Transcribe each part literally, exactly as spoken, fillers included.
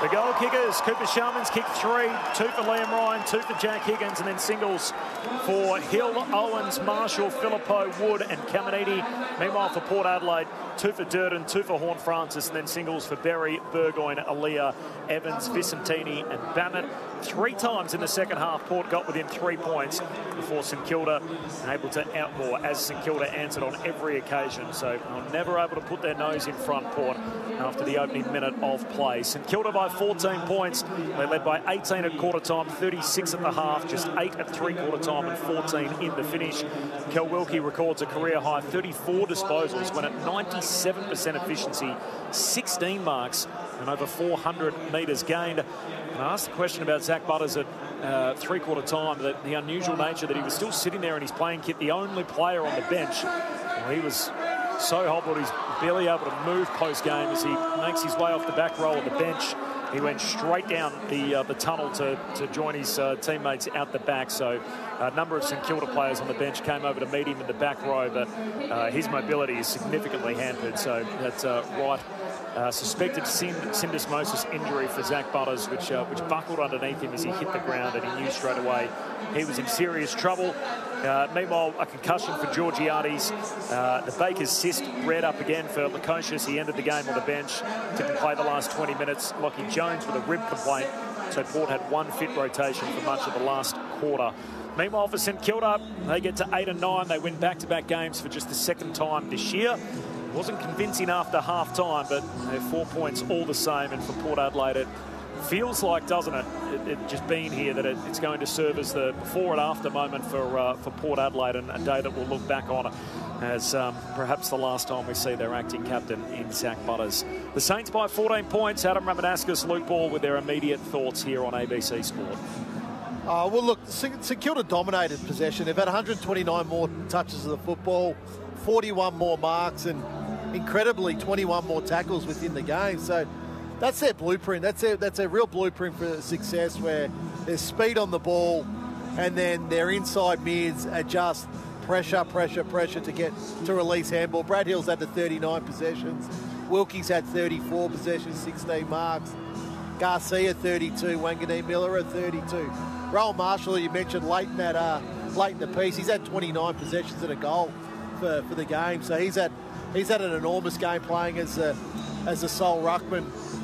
The goal kickers, Cooper Sharman's kicked three, two for Liam Ryan, two for Jack Higgins, and then singles for Hill, Owens, Marshall, Phillippo, Wood, and Caminiti. Meanwhile, for Port Adelaide, two for Durden, two for Horn Francis, and then singles for Berry, Burgoyne, Aaliyah, Evans, Vicentini, and Bammett. Three times in the second half, Port got within three points before St Kilda able to outmore, as St Kilda answered on every occasion. So they were never able to put their nose in front, Port, after the opening minute of play. St Kilda by fourteen points. They led by eighteen at quarter time, thirty-six at the half, just eight at three-quarter time and fourteen in the finish. Kel Wilkie records a career-high thirty-four disposals, went at ninety-seven percent efficiency, sixteen marks, and over four hundred metres gained. And I asked the question about Zach Butters at uh, three-quarter time, that the unusual nature that he was still sitting there in his playing kit, the only player on the bench. Well, he was so hobbled, he's barely able to move post-game as he makes his way off the back row of the bench. He went straight down the uh, the tunnel to, to join his uh, teammates out the back. So a number of St Kilda players on the bench came over to meet him in the back row, but uh, his mobility is significantly hampered. So that's uh, right. Uh, suspected syndesmosis injury for Zach Butters, which uh, which buckled underneath him as he hit the ground, and he knew straight away he was in serious trouble. Uh, meanwhile, a concussion for Georgiades. Uh, the Baker's cyst reared up again for Lukosius. He ended the game on the bench, didn't play the last twenty minutes. Lockie Jones with a rib complaint, so Port had one fit rotation for much of the last quarter. Meanwhile, for St Kilda, they get to eight and nine. They win back-to-back games for just the second time this year. Wasn't convincing after half-time, but they're four points all the same. And for Port Adelaide, it feels like, doesn't it, it, it just being here, that it, it's going to serve as the before and after moment for uh, for Port Adelaide, and a day that we'll look back on as um, perhaps the last time we see their acting captain in Zach Butters. The Saints by fourteen points. Adam Ramanaskas, Luke Ball with their immediate thoughts here on A B C Sport. Uh, well, look, St Kilda dominated possession. They've had one hundred twenty-nine more touches of the football, forty-one more marks, and incredibly twenty-one more tackles within the game. So that's their blueprint. That's their, that's a real blueprint for success, where there's speed on the ball, and then their inside mids are just pressure, pressure, pressure to get to release handball. Brad Hill's had the thirty-nine possessions. Wilkie's had thirty-four possessions, sixteen marks. Garcia thirty-two, Wanganeen Miller at thirty-two. Rowan Marshall, you mentioned late in that uh, late in the piece, he's had twenty-nine possessions and a goal for, for the game. So he's had he's had an enormous game playing as a as a sole ruckman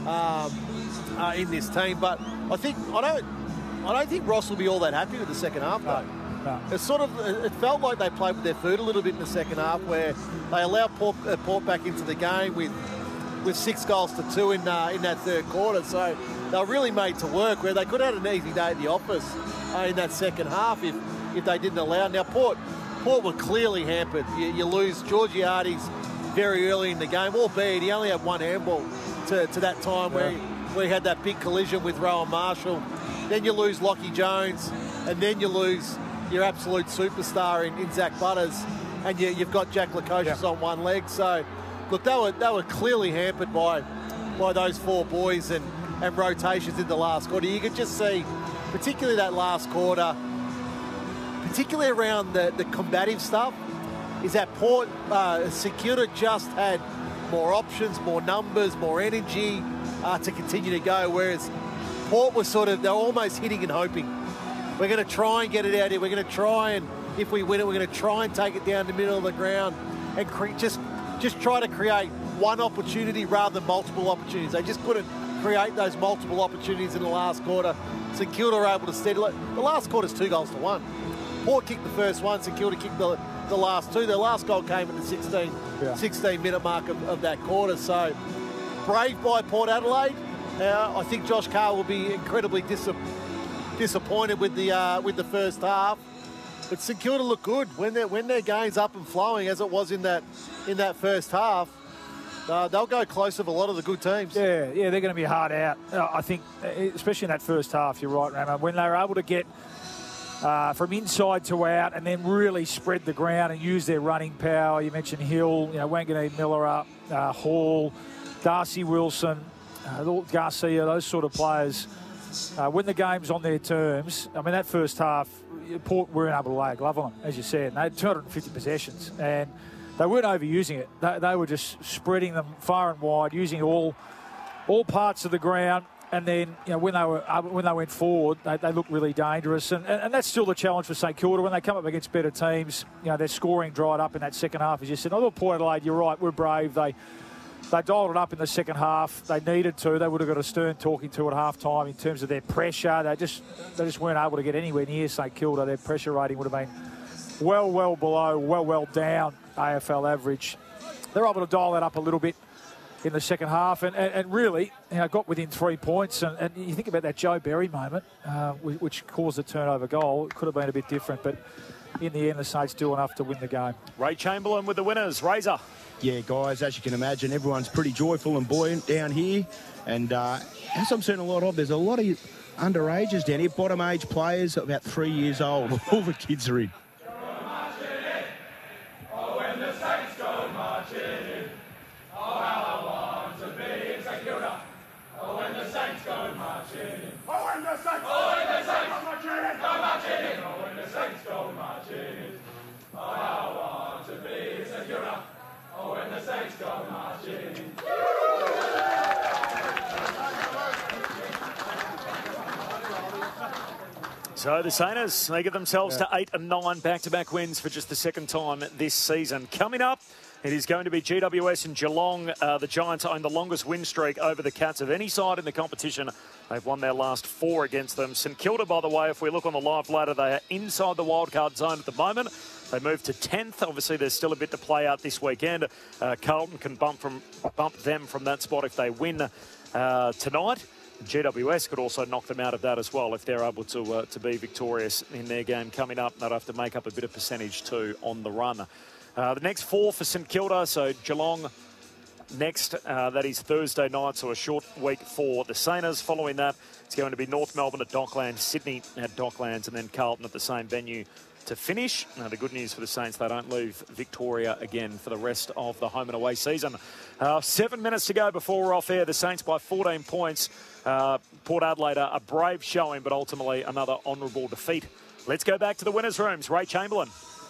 um, uh, in this team. But I think I don't I don't think Ross will be all that happy with the second half though. No. It sort of it felt like they played with their foot a little bit in the second half, where they allowed Port, uh, Port back into the game with with six goals to two in uh, in that third quarter. So they were really made to work, where they could have had an easy day at the office uh, in that second half if if they didn't allow. Now Port Port were clearly hampered. You, you lose Georgiades very early in the game, albeit he only had one handball to, to that time, yeah, where, he, where he had that big collision with Rowan Marshall. Then you lose Lockie Jones, and then you lose your absolute superstar in, in Zach Butters, and you, you've got Jack Lukosius, yeah, on one leg. So, look, they were they were clearly hampered by by those four boys and, and rotations in the last quarter. You could just see, particularly that last quarter, particularly around the, the combative stuff, is that Port, uh, St Kilda just had more options, more numbers, more energy uh, to continue to go, whereas Port was sort of, they're almost hitting and hoping. We're going to try and get it out here. We're going to try and, if we win it, we're going to try and take it down the middle of the ground and cre- just just try to create one opportunity rather than multiple opportunities. They just couldn't create those multiple opportunities in the last quarter. St Kilda were able to steady. The last quarter's two goals to one. Port kicked the first one. St Kilda kicked the, the last two. Their last goal came at the sixteen, yeah. sixteen minute mark of, of that quarter. So brave by Port Adelaide. Uh, I think Josh Carr will be incredibly disappointed. disappointed with the uh, with the first half, but St Kilda look good when their when their game's up and flowing, as it was in that in that first half. Uh, they'll go close with a lot of the good teams. Yeah, yeah, they're going to be hard out. Uh, I think, especially in that first half. You're right, Ramo. When they were able to get uh, from inside to out, and then really spread the ground and use their running power. You mentioned Hill, you know, Wanganeen Miller up, uh, Hall, Darcy Wilson, uh, Garcia, those sort of players. Uh, when the game's on their terms, I mean, that first half, Port weren't able to lay a glove on them, as you said. They had two hundred fifty possessions, and they weren't overusing it. They, they were just spreading them far and wide, using all all parts of the ground. And then, you know, when they were when they went forward, they, they looked really dangerous, and, and and that's still the challenge for St Kilda when they come up against better teams. You know, their scoring dried up in that second half, as you said. I thought Port Adelaide, you're right, we're brave. They they dialed it up in the second half. They needed to. They would have got a stern talking to at half time in terms of their pressure. They just they just weren't able to get anywhere near St Kilda. Their pressure rating would have been well, well below, well, well down A F L average. They're able to dial that up a little bit in the second half, and, and, and really, you know, got within three points. And, and you think about that Joe Berry moment, uh, which caused a turnover goal. It could have been a bit different, but in the end, the Saints do enough to win the game. Ray Chamberlain with the winners. Razor. Yeah, guys, as you can imagine, everyone's pretty joyful and buoyant down here. And uh, as I'm seeing a lot of, there's a lot of underages down here, bottom age players, about three years old. All the kids are in. So the Saints, they get themselves yeah. to eight and nine back-to-back wins for just the second time this season. Coming up, it is going to be G W S and Geelong. Uh, the Giants own the longest win streak over the Cats of any side in the competition. They've won their last four against them. St Kilda, by the way, if we look on the live ladder, they are inside the wildcard zone at the moment. They moved to tenth. Obviously, there's still a bit to play out this weekend. Uh, Carlton can bump from bump them from that spot if they win uh, tonight. G W S could also knock them out of that as well if they're able to uh, to be victorious in their game coming up. They'll have to make up a bit of percentage too on the run. Uh, the next four for St Kilda, so Geelong next, uh, that is Thursday night, so a short week for the Saints. Following that, it's going to be North Melbourne at Docklands, Sydney at Docklands, and then Carlton at the same venue to finish. Now, the good news for the Saints, they don't leave Victoria again for the rest of the home and away season. Uh, seven minutes to go before we're off air. The Saints by fourteen points. Uh, Port Adelaide, a brave showing, but ultimately another honourable defeat. Let's go back to the winners' rooms. Ray Chamberlain.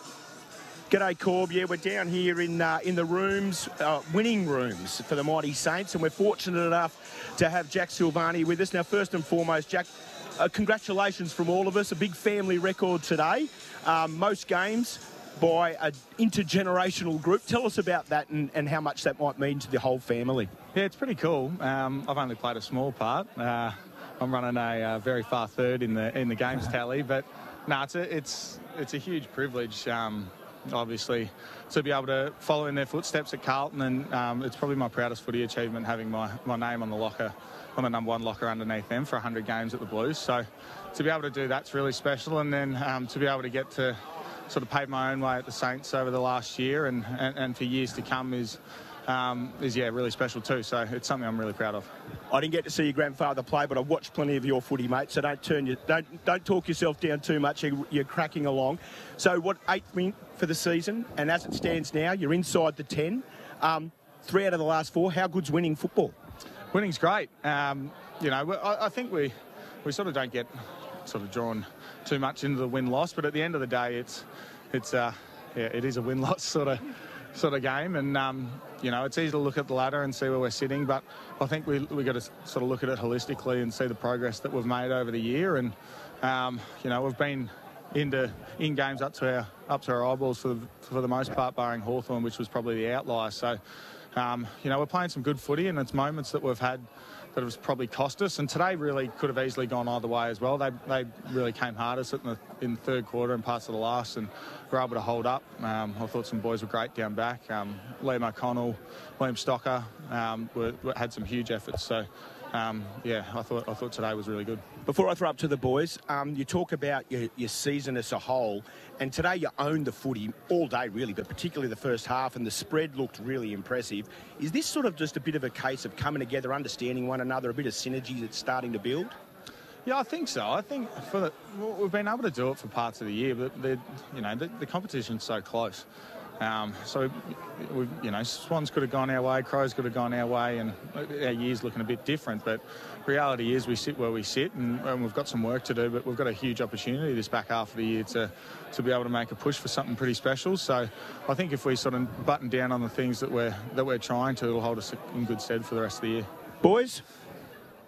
G'day, Corb. Yeah, we're down here in uh, in the rooms, uh, winning rooms for the mighty Saints, and we're fortunate enough to have Jack Silvagni with us. Now, first and foremost, Jack, uh, congratulations from all of us. A big family record today. Um, most games by an intergenerational group. Tell us about that and, and how much that might mean to the whole family. Yeah, it's pretty cool. Um, I've only played a small part. Uh, I'm running a uh, very far third in the in the games tally, but no, it's a, it's it's a huge privilege. Um, obviously, to be able to follow in their footsteps at Carlton, and um, it's probably my proudest footy achievement having my, my name on the locker, on the number one locker underneath them for one hundred games at the Blues. So to be able to do that's really special, and then um, to be able to get to sort of pave my own way at the Saints over the last year and, and, and for years to come is, um, is yeah, really special too. So it's something I'm really proud of. I didn't get to see your grandfather play, but I've watched plenty of your footy, mate. So don't turn you, don't don't talk yourself down too much. You're, you're cracking along. So what, eighth win for the season, and as it stands now, you're inside the ten. Um, three out of the last four. How good's winning football? Winning's great. Um, you know, I, I think we we sort of don't get sort of drawn too much into the win-loss, but at the end of the day, it's it's uh, yeah, it is a win-loss sort of sort of game, and um, you know, it's easy to look at the ladder and see where we're sitting, but I think we we got to sort of look at it holistically and see the progress that we've made over the year, and um, you know, we've been into in games up to our up to our eyeballs for the, for the most part, barring Hawthorn, which was probably the outlier. So um, you know, we're playing some good footy, and it's moments that we've had that has probably cost us, and today really could have easily gone either way as well. They they really came hardest in the, in the third quarter and parts of the last, and were able to hold up. Um, I thought some boys were great down back. Um, Liam O'Connell, William Stocker um, were, were, had some huge efforts. So um, yeah, I thought I thought today was really good. Before I throw up to the boys, um, you talk about your, your season as a whole, and today you owned the footy all day really, but particularly the first half, and the spread looked really impressive. Is this sort of just a bit of a case of coming together, understanding one another, a bit of synergy that's starting to build? Yeah, I think so. I think for the, we've been able to do it for parts of the year, but you know, the, the competition's so close. Um, so, we, you know, Swans could have gone our way, Crows could have gone our way, and our year's looking a bit different. But reality is we sit where we sit, and, and we've got some work to do, but we've got a huge opportunity this back half of the year to, to be able to make a push for something pretty special. So I think if we sort of button down on the things that we're, that we're trying to, it'll hold us in good stead for the rest of the year. Boys?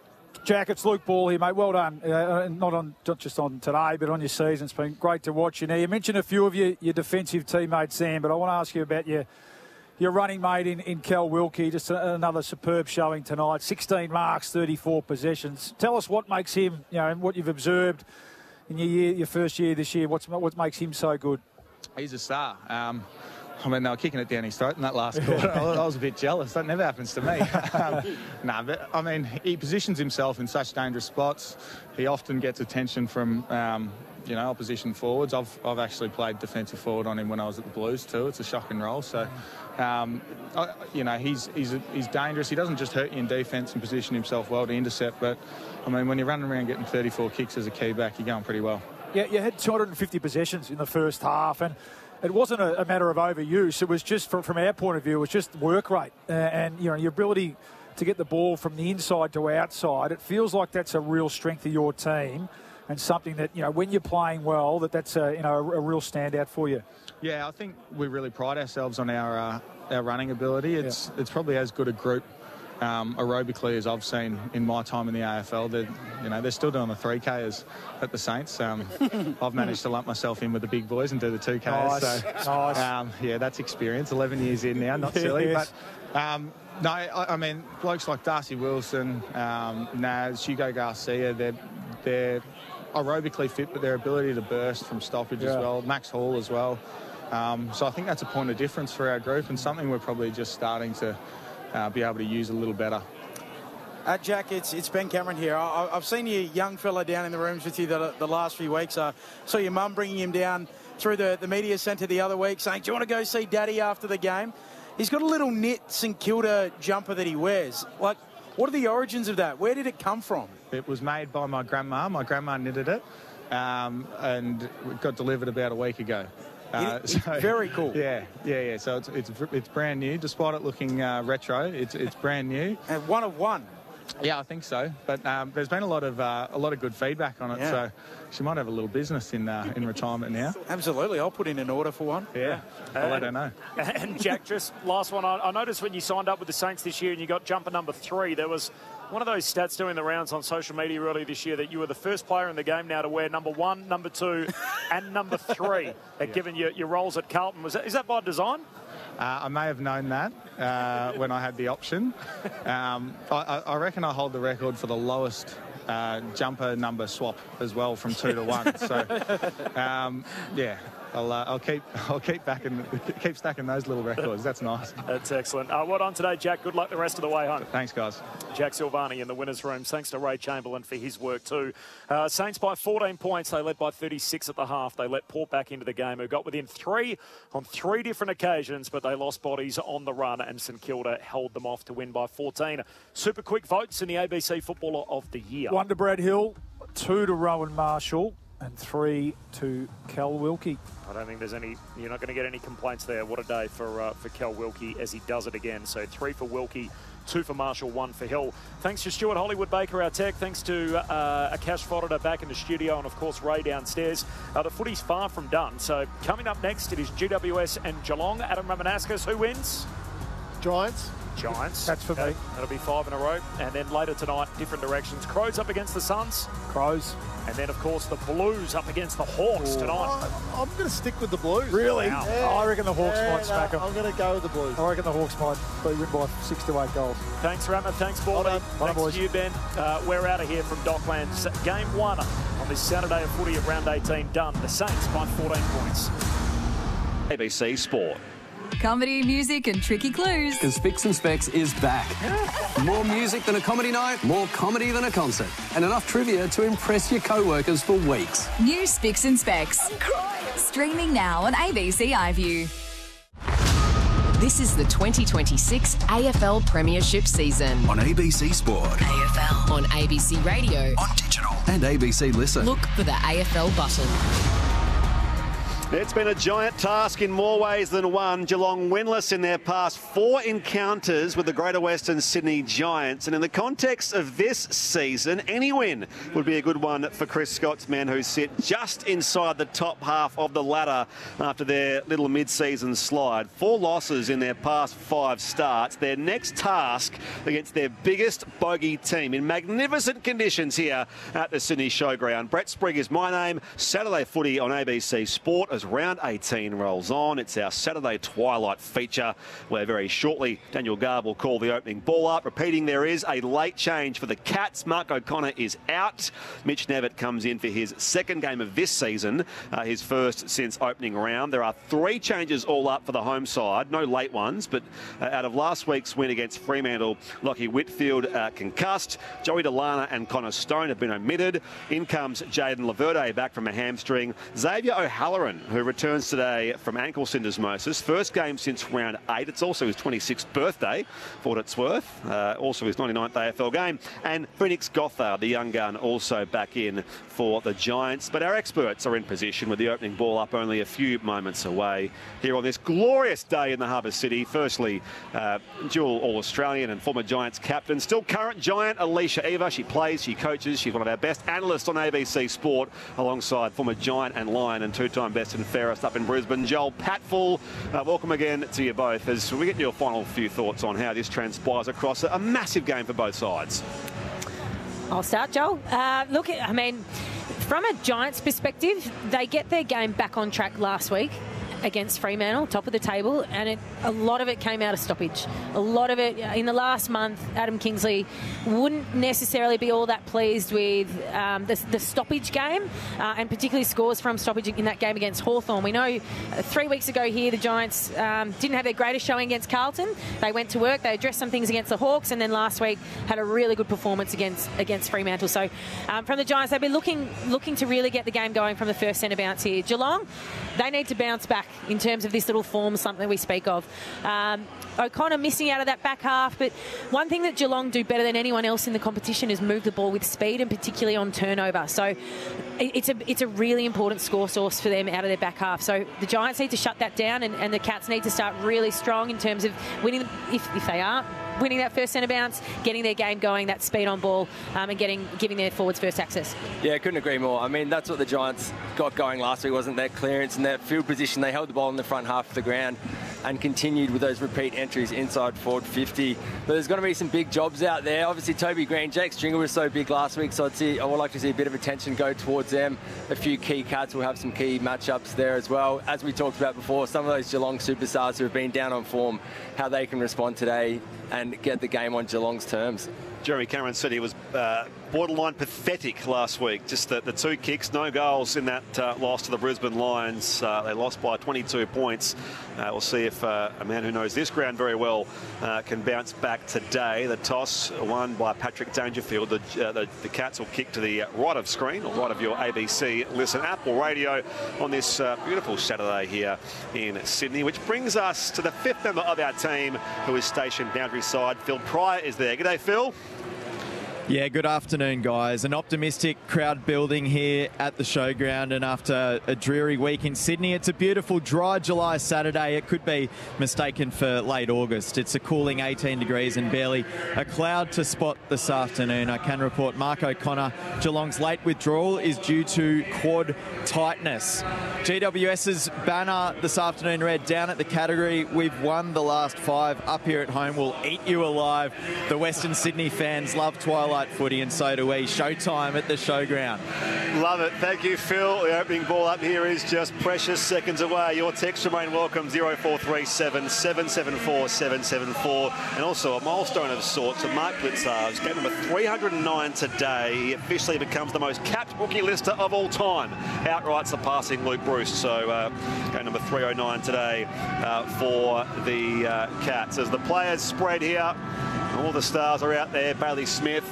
Jack, it's Luke Ball here, mate. Well done. Uh, not on not just on today, but on your season. It's been great to watch you. Now, you mentioned a few of your, your defensive teammates, Sam, but I want to ask you about your your running mate in, in Cal Wilkie. Just a, another superb showing tonight. sixteen marks, thirty-four possessions. Tell us what makes him, you know, and what you've observed in your year, your first year this year. What's what makes him so good? He's a star. Um, I mean, they were kicking it down his throat in that last quarter. I was a bit jealous. That never happens to me. um, no, but, I mean, he positions himself in such dangerous spots. He often gets attention from, um, you know, opposition forwards. I've, I've actually played defensive forward on him when I was at the Blues too. It's a shocking role. So, um, I, you know, he's, he's, he's dangerous. He doesn't just hurt you in defence and position himself well to intercept, but, I mean, when you're running around getting thirty-four kicks as a key back, you're going pretty well. Yeah, you had two hundred fifty possessions in the first half, and it wasn't a, a matter of overuse. It was just, from, from our point of view, it was just work rate. Uh, and, you know, your ability to get the ball from the inside to outside, it feels like that's a real strength of your team and something that, you know, when you're playing well, that that's a, you know, a, a real standout for you. Yeah, I think we really pride ourselves on our uh, our running ability. It's yeah. it's probably as good a group um, aerobically as I've seen in my time in the A F L. They're, you know, they're still doing the three K's at the Saints. Um, I've managed to lump myself in with the big boys and do the two K's. Nice. So, nice. Um, yeah, that's experience. eleven years in now, not silly. Yes. But, um, no, I, I mean, blokes like Darcy Wilson, um, Naz, Hugo Garcia, they're, they're aerobically fit, but their ability to burst from stoppage yeah. as well. Max Hall as well. Um, so I think that's a point of difference for our group and something we're probably just starting to uh, be able to use a little better. Uh, Jack, it's it's Ben Cameron here. I, I've seen you young fella down in the rooms with you the, the last few weeks. I saw your mum bringing him down through the, the media centre the other week saying, do you want to go see Daddy after the game? He's got a little knit St Kilda jumper that he wears. Like, what are the origins of that? Where did it come from? It was made by my grandma. My grandma knitted it um, and it got delivered about a week ago. Uh, it, so, very cool. Yeah, yeah, yeah. So it's it's, it's brand new, despite it looking uh, retro. It's it's brand new. And one of one. Yeah, I think so. But um, there's been a lot of uh, a lot of good feedback on it. Yeah. So she might have a little business in uh, in retirement now. Absolutely, I'll put in an order for one. Yeah, I'll let her know. And Jack, just last one. I, I noticed when you signed up with the Saints this year and you got jumper number three, there was one of those stats doing the rounds on social media earlier this year that you were the first player in the game now to wear number one, number two, and number three. yeah. Given your, your roles at Carlton, was that, is that by design? Uh, I may have known that uh, when I had the option. Um, I, I reckon I hold the record for the lowest uh, jumper number swap as well, from two to one. So, um, yeah, I'll, uh, I'll keep I'll keep backing, keep stacking those little records. That's nice. That's excellent. Uh, well done today, Jack. Good luck the rest of the way home. Thanks, guys. Jack Silvani in the winners' room. Thanks to Ray Chamberlain for his work too. Uh, Saints by fourteen points. They led by thirty-six at the half. They let Port back into the game, who got within three on three different occasions, but they lost bodies on the run, and St Kilda held them off to win by fourteen. Super quick votes in the A B C Footballer of the Year. One to Brad Hill, two to Rowan Marshall, and three to Cal Wilkie. I don't think there's any, you're not going to get any complaints there. What a day for uh, for Cal Wilkie as he does it again. So three for Wilkie, two for Marshall, one for Hill. Thanks to Stuart Hollywood Baker, our tech. Thanks to uh, Akash Fodder back in the studio, and of course Ray downstairs. Uh, the footy's far from done. So coming up next, it is G W S and Geelong. Adam Ramanauskas, who wins? Giants. Giants. That's for me. Uh, that'll be five in a row. And then later tonight, different directions. Crows up against the Suns. Crows. And then, of course, the Blues up against the Hawks Ooh. tonight. I, I'm going to stick with the Blues. Really? Wow. Yeah. I reckon the Hawks yeah, might smack them. No, I'm going to go with the Blues. I reckon the Hawks might be win by six to eight goals. Thanks, Rama. Thanks, Baldy. Well Thanks boys. to you, Ben. Uh, we're out of here from Docklands. Game one on this Saturday of footy of round eighteen done. The Saints by fourteen points. A B C Sport. Comedy, music and tricky clues. Because Spicks and Specs is back. More music than a comedy night, more comedy than a concert, and enough trivia to impress your co-workers for weeks. New Spicks and Specs. I'm crying. Streaming now on A B C iView. This is the twenty twenty-six A F L Premiership season. On A B C Sport. A F L. On A B C Radio. On digital. And A B C Listen. Look for the A F L button. It's been a giant task in more ways than one. Geelong winless in their past four encounters with the Greater Western Sydney Giants. And in the context of this season, any win would be a good one for Chris Scott's men, who sit just inside the top half of the ladder after their little mid-season slide. Four losses in their past five starts. Their next task against their biggest bogey team in magnificent conditions here at the Sydney Showground. Brett Sprigg is my name. Saturday footy on A B C Sport as round eighteen rolls on. It's our Saturday twilight feature where very shortly Daniel Garb will call the opening ball up. Repeating, there is a late change for the Cats. Mark O'Connor is out. Mitch Nevitt comes in for his second game of this season, uh, his first since opening round. There are three changes all up for the home side, no late ones, but uh, out of last week's win against Fremantle, Lockie Whitfield uh, concussed. Joey Delana and Connor Stone have been omitted. In comes Jaden Laverde back from a hamstring. Xavier O'Halloran, who returns today from ankle syndesmosis. First game since round eight. It's also his twenty-sixth birthday, for what it's worth. Uh, also his ninety-ninth A F L game. And Phoenix Gothard, the young gun, also back in for the Giants. But our experts are in position with the opening ball up only a few moments away here on this glorious day in the Harbour City. Firstly, uh, dual All-Australian and former Giants captain, still current Giant, Alicia Eva. She plays, she coaches. She's one of our best analysts on A B C Sport, alongside former Giant and Lion and two-time best and fairest up in Brisbane, Joel Patfull. Uh, welcome again to you both as we get your final few thoughts on how this transpires across a, a massive game for both sides. I'll start, Joel. Uh, look, I mean, from a Giants perspective, they get their game back on track last week against Fremantle, top of the table, and it, a lot of it came out of stoppage. A lot of it, in the last month, Adam Kingsley wouldn't necessarily be all that pleased with um, the, the stoppage game, uh, and particularly scores from stoppage in that game against Hawthorn. We know uh, three weeks ago here, the Giants um, didn't have their greatest showing against Carlton. They went to work, they addressed some things against the Hawks, and then last week had a really good performance against against Fremantle. So um, from the Giants, they've been looking, looking to really get the game going from the first centre bounce here. Geelong, they need to bounce back in terms of this little form, something we speak of. Um, O'Connor missing out of that back half, but one thing that Geelong do better than anyone else in the competition is move the ball with speed, and particularly on turnover. So it's a it's a really important score source for them out of their back half. So the Giants need to shut that down, and, and the Cats need to start really strong in terms of winning, if, if they aren't winning that first centre bounce, getting their game going, that speed on ball, um, and getting giving their forwards first access. Yeah, couldn't agree more. I mean, that's what the Giants got going last week, wasn't their clearance and their field position. They held the ball in the front half of the ground and continued with those repeat entries inside forward fifty. But there's going to be some big jobs out there. Obviously, Toby Green, Jake Stringer was so big last week, so I'd see, I would like to see a bit of attention go towards them. A few key Cats will have some key matchups there as well. As we talked about before, some of those Geelong superstars who have been down on form, how they can respond today and get the game on Geelong's terms. Jeremy Cameron said he was uh, borderline pathetic last week. Just the, the two kicks, no goals in that uh, loss to the Brisbane Lions. Uh, they lost by twenty-two points. Uh, we'll see if uh, a man who knows this ground very well uh, can bounce back today. The toss won by Patrick Dangerfield. The, uh, the, the Cats will kick to the right of screen, or right of your A B C Listen app or radio on this uh, beautiful Saturday here in Sydney, which brings us to the fifth member of our team who is stationed boundary side. Phil Pryor is there. G'day, Phil. Yeah, good afternoon, guys. An optimistic crowd building here at the showground, and after a dreary week in Sydney, it's a beautiful dry July Saturday. It could be mistaken for late August. It's a cooling eighteen degrees and barely a cloud to spot this afternoon. I can report Mark O'Connor, Geelong's late withdrawal is due to quad tightness. G W S's banner this afternoon read, down at the category, we've won the last five. Up here at home, we'll eat you alive. The Western Sydney fans love twilight footy, and so do we. Showtime at the showground. Love it. Thank you, Phil. The opening ball up here is just precious seconds away. Your text remain welcome, zero four three seven, seven seven four, seven seven four. And also a milestone of sorts for Mark Blitzarves. Game number three hundred nine today. He officially becomes the most capped rookie lister of all time. Outright surpassing Luke Bruce. So uh, game number three oh nine today uh, for the uh, Cats. As the players spread here, all the stars are out there. Bailey Smith.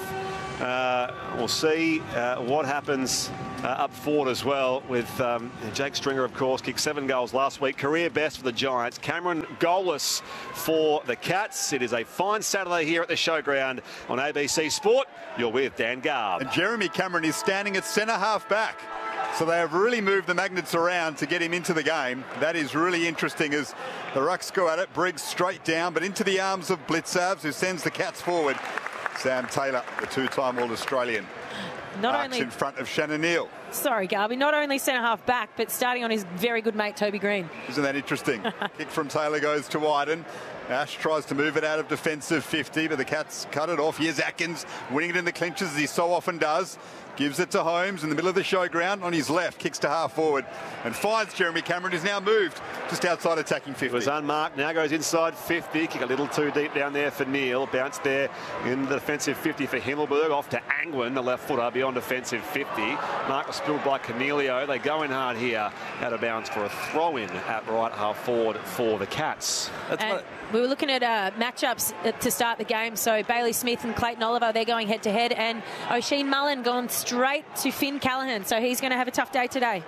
Uh, we'll see uh, what happens uh, up forward as well with um, Jake Stringer, of course, kicked seven goals last week. Career best for the Giants. Cameron goalless for the Cats. It is a fine Saturday here at the showground on A B C Sport. You're with Dan Garb. And Jeremy Cameron is standing at centre half back. So they have really moved the magnets around to get him into the game. That is really interesting as the Rucks go at it. Briggs straight down, but into the arms of Blitzavs, who sends the Cats forward. Sam Taylor, the two-time All-Australian, Not marks only in front of Shannon Neal. Sorry, Garby. Not only centre-half back, but starting on his very good mate, Toby Green. Isn't that interesting? Kick from Taylor goes to Wyden. Ash tries to move it out of defensive fifty, but the Cats cut it off. Here's Atkins winning it in the clinches, as he so often does. Gives it to Holmes in the middle of the showground on his left, kicks to half forward and finds Jeremy Cameron, who's now moved just outside attacking fifty. It was unmarked, now goes inside fifty, kick a little too deep down there for Neal. Bounce there in the defensive fifty for Himmelberg, off to Angwin, the left footer beyond defensive fifty. Mark was spilled by Cornelio. They go in hard here, out of bounds for a throw-in at right half forward for the Cats. That's and what we were looking at uh, matchups to start the game. So Bailey Smith and Clayton Oliver, they're going head to head, and Oisin Mullen gone straight to Finn Callahan. So he's going to have a tough day today.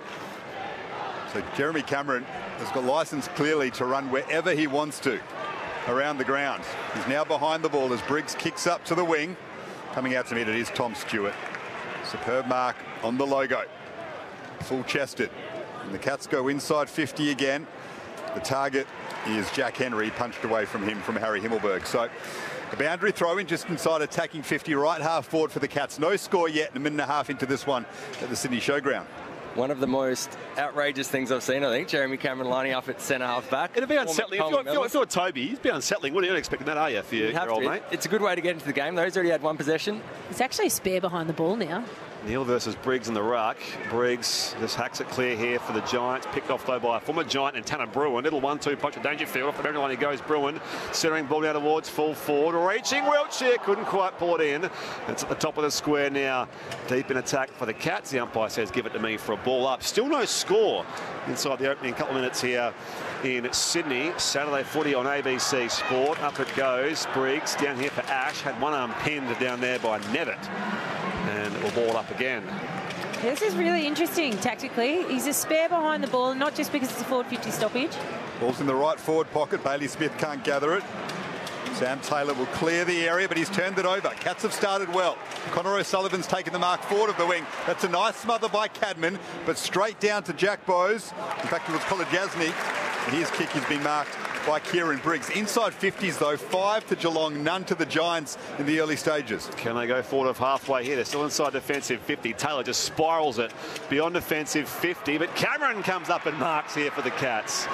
So Jeremy Cameron has got licence clearly to run wherever he wants to around the ground. He's now behind the ball as Briggs kicks up to the wing. Coming out to meet it is Tom Stewart. Superb mark on the logo. Full-chested. And the Cats go inside fifty again. The target is Jack Henry, punched away from him from Harry Himmelberg. So a boundary throw in just inside attacking fifty, right half forward for the Cats. No score yet, and a minute and a half into this one at the Sydney Showground. One of the most outrageous things I've seen, I think. Jeremy Cameron lining up at centre half back. It'd be unsettling. If you're, if, you're, if you're Toby, it'd be unsettling. What are you expecting that, are you, for your, your old mate? It's a good way to get into the game, though. He's already had one possession. It's actually a spare behind the ball now. Neal versus Briggs in the ruck. Briggs just hacks it clear here for the Giants. Picked off, though, by a former Giant and Tanner Bruin. Little one two punch of Dangerfield. Off the everyone he goes, Bruin. Centering ball down towards full forward. Reaching Wiltshire. Couldn't quite pull it in. It's at the top of the square now. Deep in attack for the Cats. The umpire says, give it to me for a ball up. Still no score inside the opening couple of minutes here in Sydney. Saturday footy on A B C Sport. Up it goes. Briggs down here for Ash. Had one arm pinned down there by Nevitt. And it will ball up again. This is really interesting tactically. He's a spare behind the ball, not just because it's a forward fifty stoppage. Ball's in the right forward pocket. Bailey Smith can't gather it. Sam Taylor will clear the area, but he's turned it over. Cats have started well. Connor O'Sullivan's taken the mark forward of the wing. That's a nice smother by Cadman, but straight down to Jack Bowes. In fact, it was Kolodjasny. His kick has been marked by Kieran Briggs. Inside fifties, though, five to Geelong, none to the Giants in the early stages. Can they go forward of halfway here? They're still inside defensive fifty. Taylor just spirals it beyond defensive fifty, but Cameron comes up and marks here for the Cats.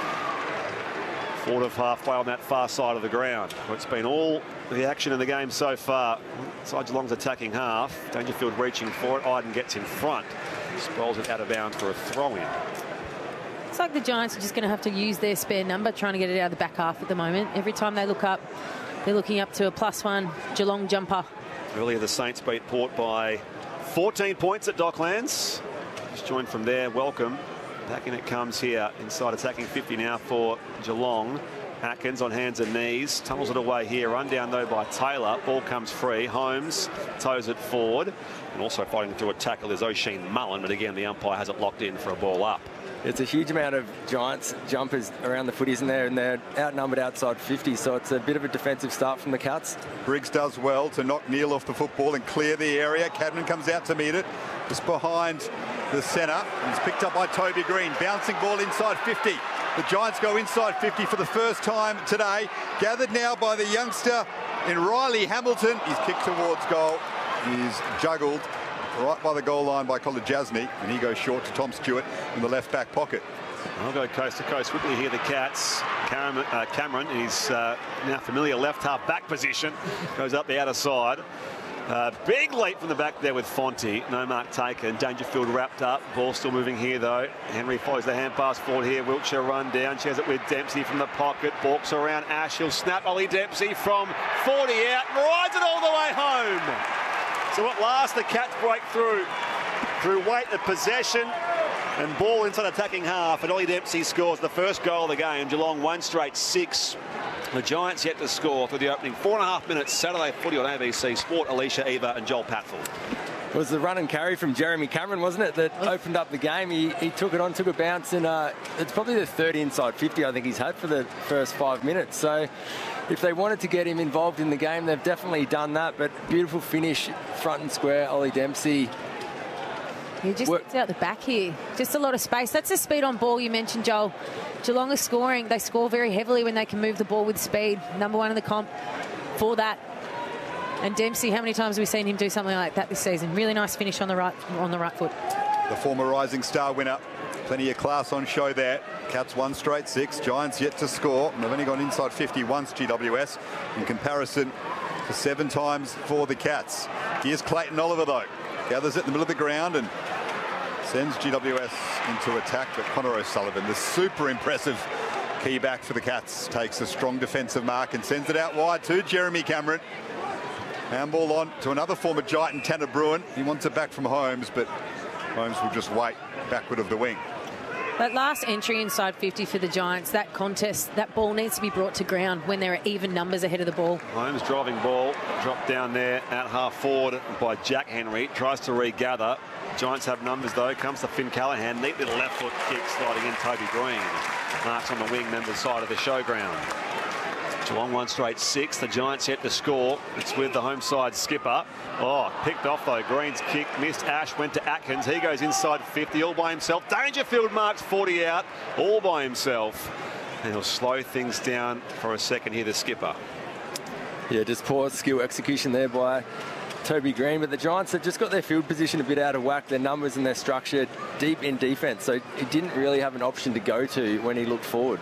Forward of halfway on that far side of the ground. It's been all the action in the game so far. Inside Geelong's attacking half. Dangerfield reaching for it. Iden gets in front. Spirals it out of bounds for a throw-in. It's like the Giants are just going to have to use their spare number, trying to get it out of the back half at the moment. Every time they look up, they're looking up to a plus one Geelong jumper. Earlier, the Saints beat Port by fourteen points at Docklands. Just joined from there. Welcome. Back in it comes here. Inside attacking fifty now for Geelong. Atkins on hands and knees. Tunnels it away here. Run down, though, by Taylor. Ball comes free. Holmes toes it forward. And also fighting through a tackle is Oisin Mullen. But again, the umpire has it locked in for a ball up. It's a huge amount of Giants jumpers around the footies in there, and they're outnumbered outside fifty, so it's a bit of a defensive start from the Cats. Briggs does well to knock Neal off the football and clear the area. Cadman comes out to meet it, just behind the centre. He's picked up by Toby Green. Bouncing ball inside fifty. The Giants go inside fifty for the first time today. Gathered now by the youngster in Riley Hamilton. He's kicked towards goal. He's juggled right by the goal line by Kolodjasny, and he goes short to Tom Stewart in the left back pocket. I'll go coast to coast quickly here. The Cats. Cameron, uh, Cameron is uh, now familiar left half back position. Goes up the outer side. Uh, big leap from the back there with Fonte. No mark taken. Dangerfield wrapped up. Ball still moving here, though. Henry follows the hand pass forward here. Wiltshire run down. She has it with Dempsey from the pocket. Balks around Ash. He'll snap Ollie Dempsey from forty out and rides it all the way home. So at last, the Cats break through through weight of possession and ball inside attacking half. And Ollie Dempsey scores the first goal of the game. Geelong one straight six. The Giants yet to score through the opening four and a half minutes. Saturday footy on A B C Sport. Alicia Eva and Joel Patfull. It was the run and carry from Jeremy Cameron, wasn't it, that opened up the game. He, he took it on, took a bounce, and uh, it's probably the third inside fifty I think he's had for the first five minutes. So if they wanted to get him involved in the game, they've definitely done that. But beautiful finish, front and square, Ollie Dempsey. He just gets out the back here. Just a lot of space. That's the speed on ball you mentioned, Joel. Geelong is scoring. They score very heavily when they can move the ball with speed. Number one in the comp for that. And Dempsey, how many times have we seen him do something like that this season? Really nice finish on the right on the right foot. The former Rising Star winner. Plenty of class on show there. Cats one straight six. Giants yet to score. And they've only gone inside fifty once, G W S, in comparison to seven times for the Cats. Here's Clayton Oliver, though. Gathers it in the middle of the ground and sends G W S into attack. But Connor O'Sullivan, the super impressive key back for the Cats, takes a strong defensive mark and sends it out wide to Jeremy Cameron. Handball on to another former Giant and Tanner Bruin. He wants it back from Holmes, but Holmes will just wait backward of the wing. That last entry inside fifty for the Giants, that contest, that ball needs to be brought to ground when there are even numbers ahead of the ball. Holmes driving ball, dropped down there at half forward by Jack Henry. Tries to regather. Giants have numbers, though. Comes to Finn Callahan. Neat little left foot kick sliding in. Toby Green marks on the wing, member side of the showground. Geelong one straight six. The Giants yet to score. It's with the home side skipper. Oh, picked off though. Green's kick missed. Ash went to Atkins. He goes inside fifty all by himself. Dangerfield marks forty out all by himself. And he'll slow things down for a second here, the skipper. Yeah, just poor skill execution there by Toby Green. But the Giants have just got their field position a bit out of whack. Their numbers and their structure deep in defence. So he didn't really have an option to go to when he looked forward.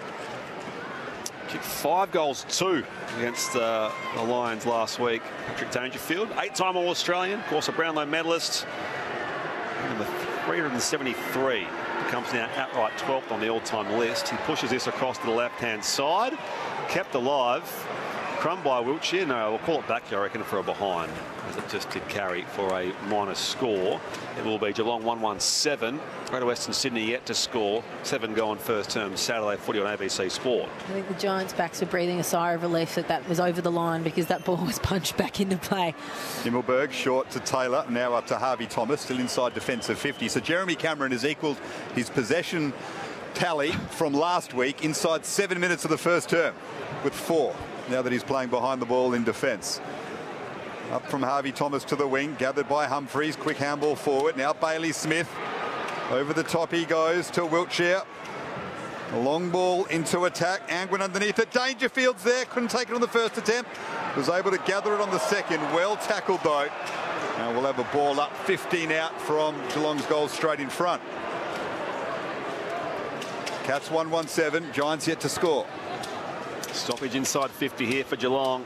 Kicked five goals, two against uh, the Lions last week. Patrick Dangerfield, eight-time All-Australian, of course a Brownlow medalist. Number three hundred seventy-three, becomes now outright twelfth on the all-time list. He pushes this across to the left-hand side, kept alive. Crumb by Wiltshire. No, we'll call it back here, I reckon, for a behind, as it just did carry for a minor score. It will be Geelong one one seven. Greater Western Sydney yet to score. Seven going first term Saturday footy on A B C Sport. I think the Giants' backs were breathing a sigh of relief that that was over the line because that ball was punched back into play. Himmelberg short to Taylor, now up to Harvey Thomas, still inside defensive fifty. So Jeremy Cameron has equalled his possession tally from last week inside seven minutes of the first term with four, now that he's playing behind the ball in defence. Up from Harvey Thomas to the wing, gathered by Humphreys. Quick handball forward. Now Bailey Smith. Over the top he goes to Wiltshire. A long ball into attack. Angwin underneath it. Dangerfield's there. Couldn't take it on the first attempt. Was able to gather it on the second. Well tackled though. Now we'll have a ball up. fifteen out from Geelong's goal straight in front. Cats one one seven. Giants yet to score. Stoppage inside fifty here for Geelong.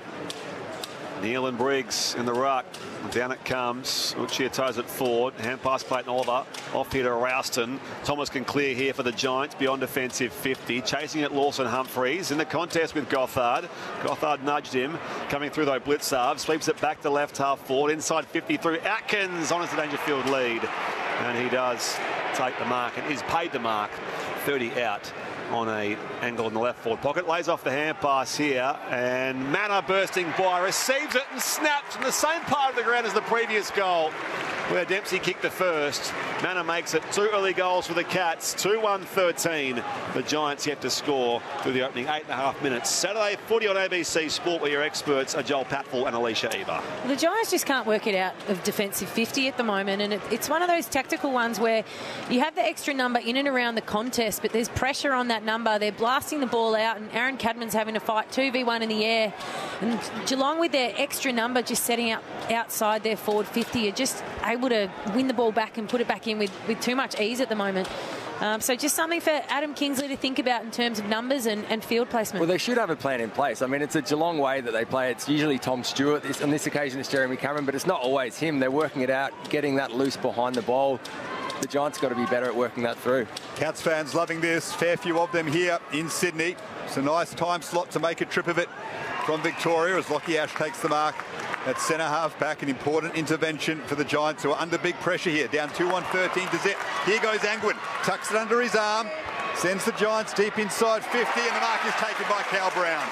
Neil and Briggs in the ruck. Down it comes. Wiltshire toes it forward. Hand pass Clayton Oliver. Off here to Rouston. Thomas can clear here for the Giants beyond defensive fifty. Chasing it Lawson Humphreys in the contest with Gothard. Gothard nudged him. Coming through though Blitzarv. Sweeps it back to left half forward. Inside fifty through Atkins. On to the Dangerfield lead. And he does take the mark and is paid the mark. thirty out on a angle in the left forward pocket. Lays off the hand pass here, and Manor bursting by, receives it and snaps in the same part of the ground as the previous goal, where Dempsey kicked the first. Manor makes it two early goals for the Cats. two one thirteen. The Giants yet to score through the opening eight and a half minutes. Saturday footy on A B C Sport, where your experts are Joel Patfull and Alicia Eber. The Giants just can't work it out of defensive fifty at the moment, and it, it's one of those tactical ones where you have the extra number in and around the contest, but there's pressure on that number. They're blasting the ball out, and Aaron Cadman's having to fight two v one in the air. And Geelong, with their extra number just setting up outside their forward fifty, are just able to win the ball back and put it back in with, with too much ease at the moment. Um, so just something for Adam Kingsley to think about in terms of numbers and, and field placement. Well, they should have a plan in place. I mean, it's a Geelong way that they play. It's usually Tom Stewart. This, on this occasion, it's Jeremy Cameron, but it's not always him. They're working it out, getting that loose behind the ball. The Giants got to be better at working that through. Cats fans loving this. Fair few of them here in Sydney. It's a nice time slot to make a trip of it from Victoria as Lockie Ash takes the mark at centre half back. An important intervention for the Giants, who are under big pressure here. Down two one thirteen to zip. Here goes Angwin. Tucks it under his arm. Sends the Giants deep inside fifty, and the mark is taken by Cal Brown.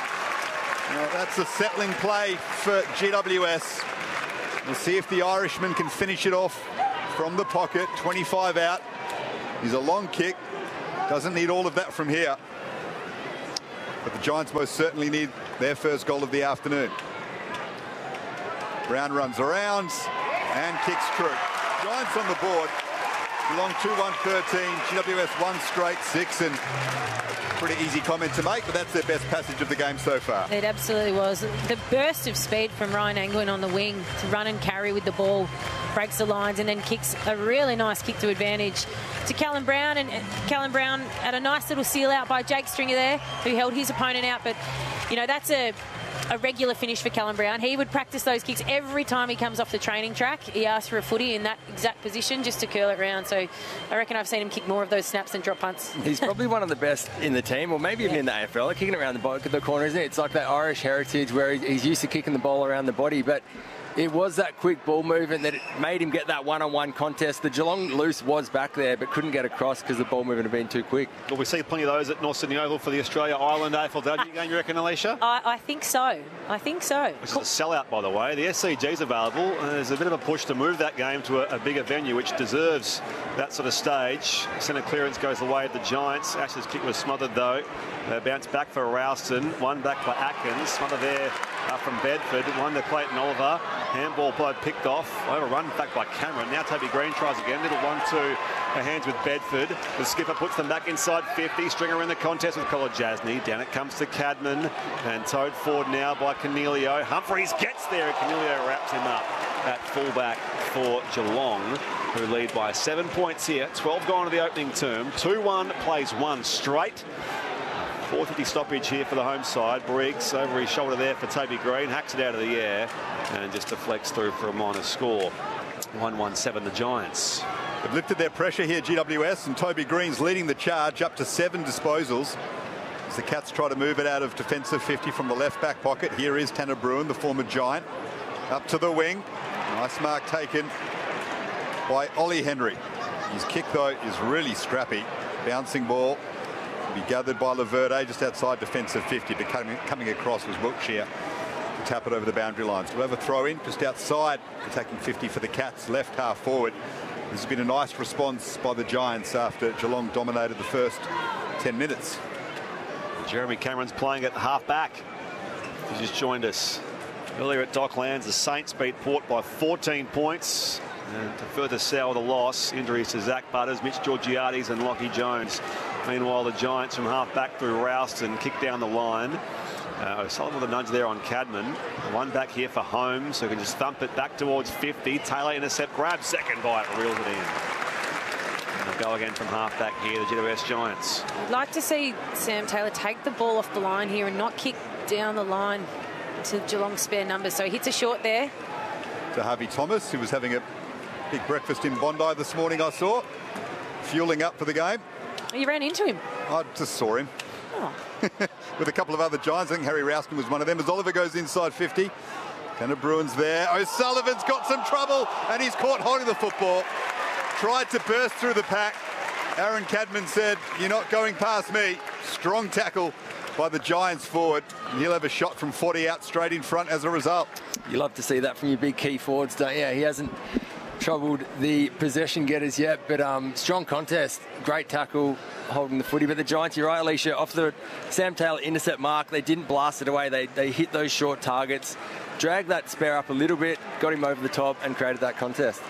Now, that's a settling play for G W S. We'll see if the Irishman can finish it off from the pocket. twenty-five out. He's a long kick. Doesn't need all of that from here. But the Giants most certainly need their first goal of the afternoon. Brown runs around and kicks true. Giants on the board. Geelong two one thirteen, G W S one straight six, and pretty easy comment to make, but that's their best passage of the game so far. It absolutely was. The burst of speed from Ryan Anglin on the wing to run and carry with the ball, breaks the lines and then kicks a really nice kick to advantage to Callum Brown. And Callum Brown had a nice little seal out by Jake Stringer there, who held his opponent out. But, you know, that's a... a regular finish for Callum Brown. He would practice those kicks every time he comes off the training track. He asks for a footy in that exact position just to curl it round. So I reckon I've seen him kick more of those snaps than drop punts. He's probably one of the best in the team, or maybe even yeah. in the A F L. They're kicking it around the, bo- the corner, isn't it? It's like that Irish heritage where he's used to kicking the ball around the body, but it was that quick ball movement that it made him get that one-on-one contest. The Geelong loose was back there, but couldn't get across because the ball movement had been too quick. Well, we see plenty of those at North Sydney Oval for the Australia Island A F L W game, you reckon, Alicia? I, I think so. I think so. This is a sellout, by the way. The S C G's available. And there's a bit of a push to move that game to a, a bigger venue, which deserves that sort of stage. Centre clearance goes the way of the Giants. Ash's kick was smothered, though. Uh, bounce back for Ralston. One back for Atkins. Smothered there uh, from Bedford. One to Clayton Oliver. Handball blow picked off. Overrun back by Cameron. Now Toby Green tries again. Little one two uh, hands with Bedford. The skipper puts them back inside fifty. Stringer in the contest with Colin Jasny. Down it comes to Cadman. And towed forward now by Cornelio. Humphreys gets there and Cornelio wraps him up at fullback for Geelong, who lead by seven points here. twelve gone to the opening term. two one plays one straight. four fifty stoppage here for the home side. Briggs over his shoulder there for Toby Green. Hacks it out of the air and just deflects through for a minor score. one one seven the Giants. They've lifted their pressure here, G W S, and Toby Green's leading the charge up to seven disposals. As the Cats try to move it out of defensive fifty from the left back pocket. Here is Tanner Bruin, the former Giant. Up to the wing. Nice mark taken by Ollie Henry. His kick, though, is really scrappy. Bouncing ball. Be gathered by Laverde just outside defensive fifty, but coming, coming across was Wiltshire to tap it over the boundary lines. To have a throw in just outside, attacking fifty for the Cats, left half forward. This has been a nice response by the Giants after Geelong dominated the first ten minutes. Jeremy Cameron's playing at half back. He just joined us earlier at Docklands. The Saints beat Port by fourteen points. And to further sour the loss, injuries to Zach Butters, Mitch Georgiades and Lockie Jones. Meanwhile, the Giants from half back through Ralston kick down the line. Uh, O'Sullivan with a nudge there on Cadman. One back here for Holmes, who can just thump it back towards fifty. Taylor intercept, grabs second bite, reels it in. And they'll go again from half back here, the G W S Giants. I'd like to see Sam Taylor take the ball off the line here and not kick down the line to Geelong's spare numbers. So he hits a short there. To Harvey Thomas, who was having a big breakfast in Bondi this morning, I saw. Fueling up for the game. You ran into him? I just saw him. Oh. With a couple of other Giants. I think Harry Ralston was one of them. As Oliver goes inside fifty. Tanner Bruin's there. O'Sullivan's got some trouble and he's caught holding the football. Tried to burst through the pack. Aaron Cadman said, "You're not going past me." Strong tackle by the Giants forward. And he'll have a shot from forty out straight in front as a result. You love to see that from your big key forwards, don't you? He hasn't troubled the possession getters yet, but um, strong contest. Great tackle holding the footy. But the Giants, you're right, Alicia, off the Sam Taylor intercept mark, they didn't blast it away. They, they hit those short targets, dragged that spare up a little bit, got him over the top and created that contest.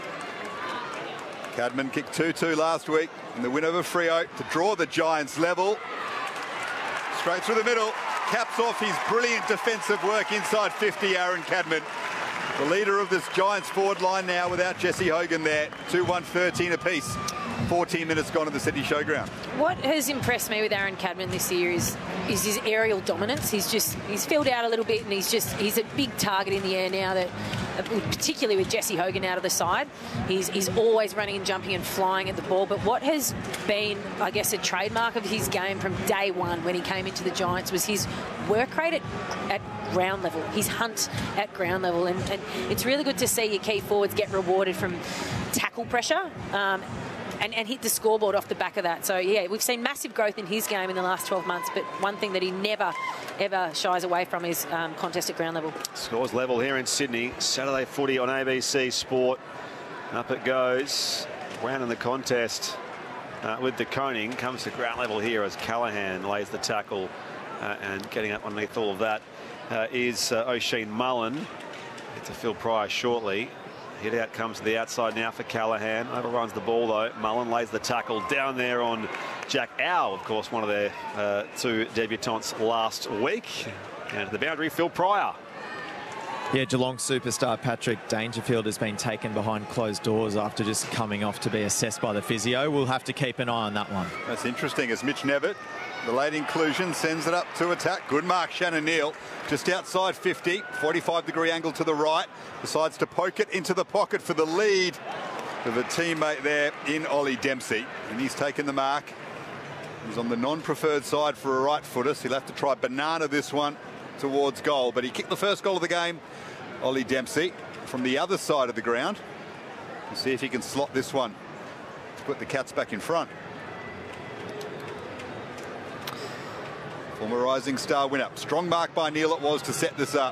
Cadman kicked two two last week in the win over Freo to draw the Giants level. Straight through the middle. Caps off his brilliant defensive work inside fifty, Aaron Cadman. The leader of this Giants forward line now without Jesse Hogan there. two one thirteen apiece. fourteen minutes gone to the City Showground. What has impressed me with Aaron Cadman this year is is his aerial dominance. He's just he's filled out a little bit and he's just he's a big target in the air now, that particularly with Jesse Hogan out of the side. He's he's always running and jumping and flying at the ball. But what has been, I guess, a trademark of his game from day one when he came into the Giants was his work rate at, at ground level, his hunt at ground level. And, and it's really good to see your key forwards get rewarded from tackle pressure. Um, And, and hit the scoreboard off the back of that. So, yeah, we've seen massive growth in his game in the last twelve months, but one thing that he never, ever shies away from is um, contest at ground level. Scores level here in Sydney. Saturday footy on A B C Sport. Up it goes. Brown in the contest uh, with De Koning. Comes to ground level here as Callaghan lays the tackle, uh, and getting up underneath all of that uh, is uh, O'Sheen Mullen. Get to Phil Pryor shortly. Hit out comes to the outside now for Callaghan. Overruns the ball though. Mullen lays the tackle down there on Jack Ow, of course, one of their uh, two debutants last week. And to the boundary, Phil Pryor. Yeah, Geelong superstar Patrick Dangerfield has been taken behind closed doors after just coming off to be assessed by the physio. We'll have to keep an eye on that one. That's interesting as Mitch Nevitt, the late inclusion, sends it up to attack. Good mark, Shannon Neal, just outside fifty, forty-five degree angle to the right. Decides to poke it into the pocket for the lead of a teammate there in Ollie Dempsey. And he's taken the mark. He's on the non-preferred side for a right footer, so he'll have to try banana this one towards goal. But he kicked the first goal of the game, Ollie Dempsey, from the other side of the ground. We'll see if he can slot this one to put the Cats back in front. Former Rising Star winner. Strong mark by Neal it was to set this up.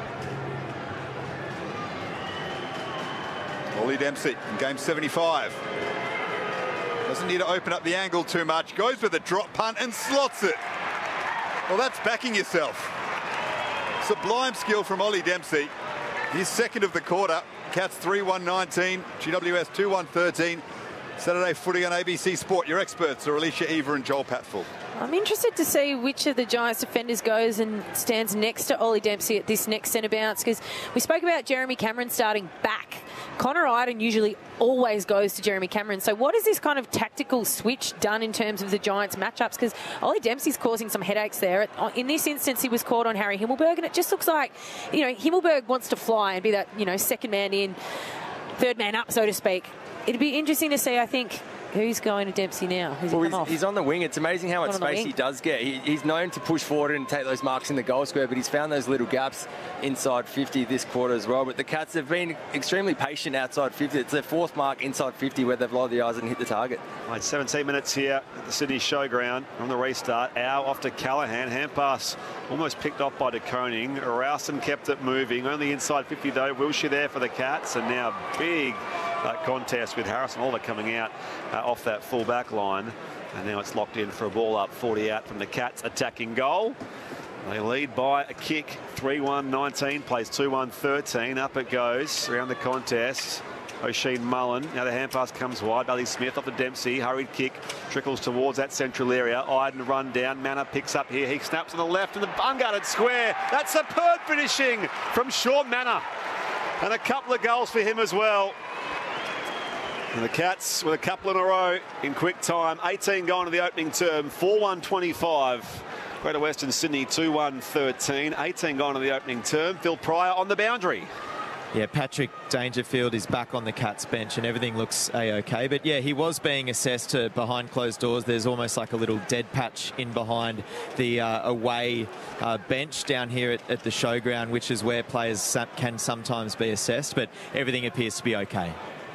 Ollie Dempsey in game seventy-five. Doesn't need to open up the angle too much. Goes with a drop punt and slots it. Well, that's backing yourself. Sublime skill from Ollie Dempsey. He's second of the quarter. Cats three one nineteen. G W S two one thirteen. Saturday footy on A B C Sport. Your experts are Alicia Eva and Joel Patfull. I'm interested to see which of the Giants defenders goes and stands next to Ollie Dempsey at this next centre bounce, because we spoke about Jeremy Cameron starting back. Connor Idun usually always goes to Jeremy Cameron. So what has this kind of tactical switch done in terms of the Giants matchups? Because Ollie Dempsey's causing some headaches there. In this instance, he was caught on Harry Himmelberg, and it just looks like, you know, Himmelberg wants to fly and be that, you know, second man in, third man up, so to speak. It'd be interesting to see, I think, who's going to Dempsey now. Who's well, he he's, come off? he's on the wing. It's amazing how much space he does get. He, he's known to push forward and take those marks in the goal square, but he's found those little gaps inside fifty this quarter as well. But the Cats have been extremely patient outside fifty. It's their fourth mark inside fifty where they've lowered the eyes and hit the target. Right, seventeen minutes here at the Sydney Showground on the restart. Ow off to Callaghan. Hand pass almost picked off by De Koning. Rowson kept it moving. Only inside fifty though. Wilshire there for the Cats, and now big uh, contest with Harrison Oliver coming out uh, off that full back line. And now it's locked in for a ball up, forty out from the Cats attacking goal. They lead by a kick, three one nineteen, plays two one thirteen. Up it goes around the contest. O'Sheen Mullen. Now the hand pass comes wide. Bailey Smith off the Dempsey. Hurried kick. Trickles towards that central area. Iden run down. Manor picks up here. He snaps on the left and the unguarded square. That's superb finishing from Sean Manor. And a couple of goals for him as well. And the Cats with a couple in a row in quick time. eighteen gone to the opening term. four one twenty-five. Greater Western Sydney two one thirteen. eighteen gone to the opening term. Phil Pryor on the boundary. Yeah, Patrick Dangerfield is back on the Cats bench and everything looks A-OK. But, yeah, he was being assessed to behind closed doors. There's almost like a little dead patch in behind the uh, away uh, bench down here at, at the showground, which is where players can sometimes be assessed. But everything appears to be OK.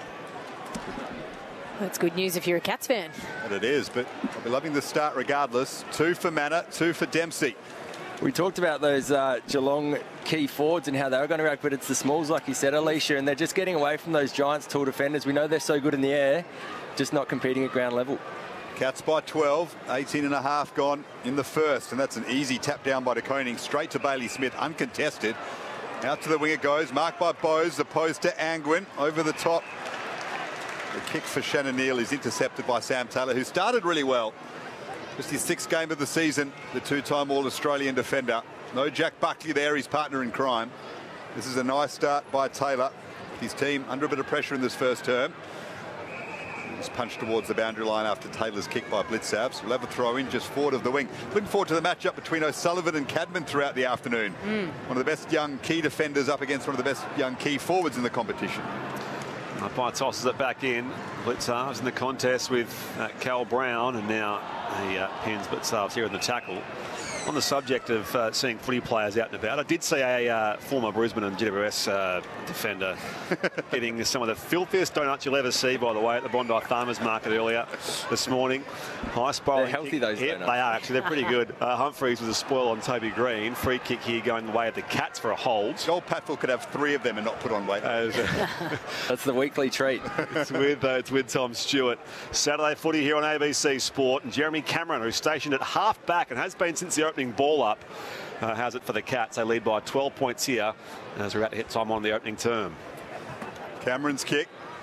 That's good news if you're a Cats fan. And it is, but I'll be loving the start regardless. Two for Manor, two for Dempsey. We talked about those uh, Geelong key forwards and how they were going to react, but it's the smalls, like you said, Alicia, and they're just getting away from those Giants tall defenders. We know they're so good in the air, just not competing at ground level. Cats by twelve, eighteen and a half gone in the first, and that's an easy tap down by De Koning, straight to Bailey Smith, uncontested. Out to the wing it goes, marked by Bowes, opposed to Angwin, over the top. The kick for Shannon Neal is intercepted by Sam Taylor, who started really well. Just his sixth game of the season, the two-time All-Australian defender. No Jack Buckley there, his partner in crime. This is a nice start by Taylor. His team under a bit of pressure in this first term. He's punched towards the boundary line after Taylor's kick by Blitzabs. We'll have a throw in just forward of the wing. Looking forward to the matchup between O'Sullivan and Cadman throughout the afternoon. Mm. One of the best young key defenders up against one of the best young key forwards in the competition. Umpire tosses it back in. Blitzarves in the contest with uh, Cal Brown, and now he uh, pins Blitzarves here in the tackle. On the subject of uh, seeing footy players out and about, I did see a uh, former Brisbane and G W S uh, defender hitting some of the filthiest donuts you'll ever see, by the way, at the Bondi Farmers Market earlier this morning. High spiraling. They're healthy, kick. those yeah, donuts. They are, actually. They're pretty good. Uh, Humphreys was a spoil on Toby Green. Free kick here going the way of the Cats for a hold. Joel Patfull could have three of them and not put on weight. Uh, That's the weekly treat. it's, with, uh, it's with Tom Stewart. Saturday footy here on A B C Sport. And Jeremy Cameron, who's stationed at half back and has been since the opening ball up, uh, has it for the Cats. They lead by twelve points here as we're about to hit time on the opening term. Cameron's kick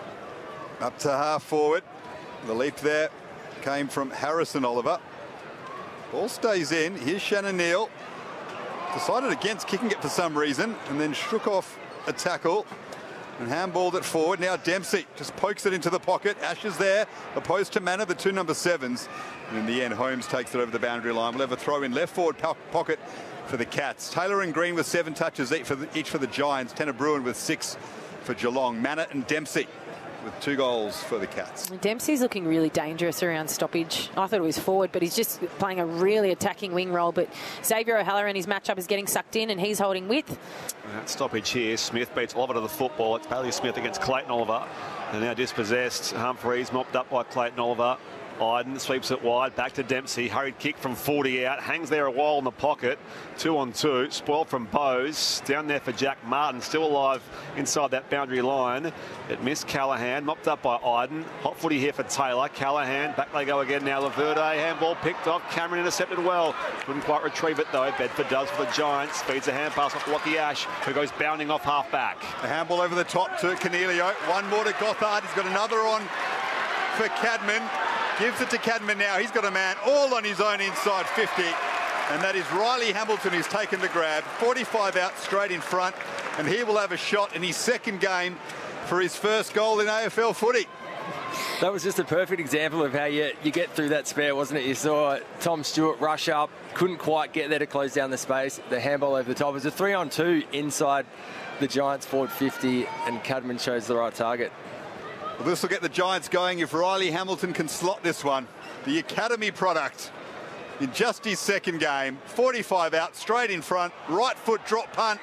up to half forward. The leap there came from Harrison Oliver. Ball stays in. Here's Shannon Neal. Decided against kicking it for some reason and then shook off a tackle and handballed it forward. Now Dempsey just pokes it into the pocket. Ash is there, opposed to Manor, the two number sevens. And in the end, Holmes takes it over the boundary line. We'll have a throw in left forward po pocket for the Cats. Taylor and Green with seven touches each for the, each for the Giants. Tanner Bruin with six for Geelong. Manor and Dempsey with two goals for the Cats. Dempsey's looking really dangerous around stoppage. I thought it was forward, but he's just playing a really attacking wing role. But Xavier O'Halloran, his matchup is getting sucked in and he's holding width. That stoppage here. Smith beats Oliver to the football. It's Bailey Smith against Clayton Oliver. And now dispossessed. Humphreys mopped up by Clayton Oliver. Iden sweeps it wide, back to Dempsey. Hurried kick from forty out, hangs there a while in the pocket. Two on two, spoiled from Bowes. Down there for Jack Martin, still alive inside that boundary line. It missed Callaghan, mopped up by Iden. Hot footy here for Taylor. Callaghan, back they go again now. Laverde, handball picked off. Cameron intercepted well. Couldn't quite retrieve it though. Bedford does for the Giants. Feeds a hand pass off Lockie Ash, who goes bounding off half back. A handball over the top to Cornelio. One more to Gothard. He's got another on for Cadman. Gives it to Cadman now. He's got a man all on his own inside fifty. And that is Riley Hamilton who's taken the grab. forty-five out straight in front. And he will have a shot in his second game for his first goal in A F L footy. That was just a perfect example of how you, you get through that spare, wasn't it? You saw Tom Stewart rush up, couldn't quite get there to close down the space. The handball over the top. It was a three on two inside the Giants forward fifty, and Cadman chose the right target. Well, this will get the Giants going if Riley Hamilton can slot this one. The Academy product in just his second game. forty-five out, straight in front, right foot drop punt.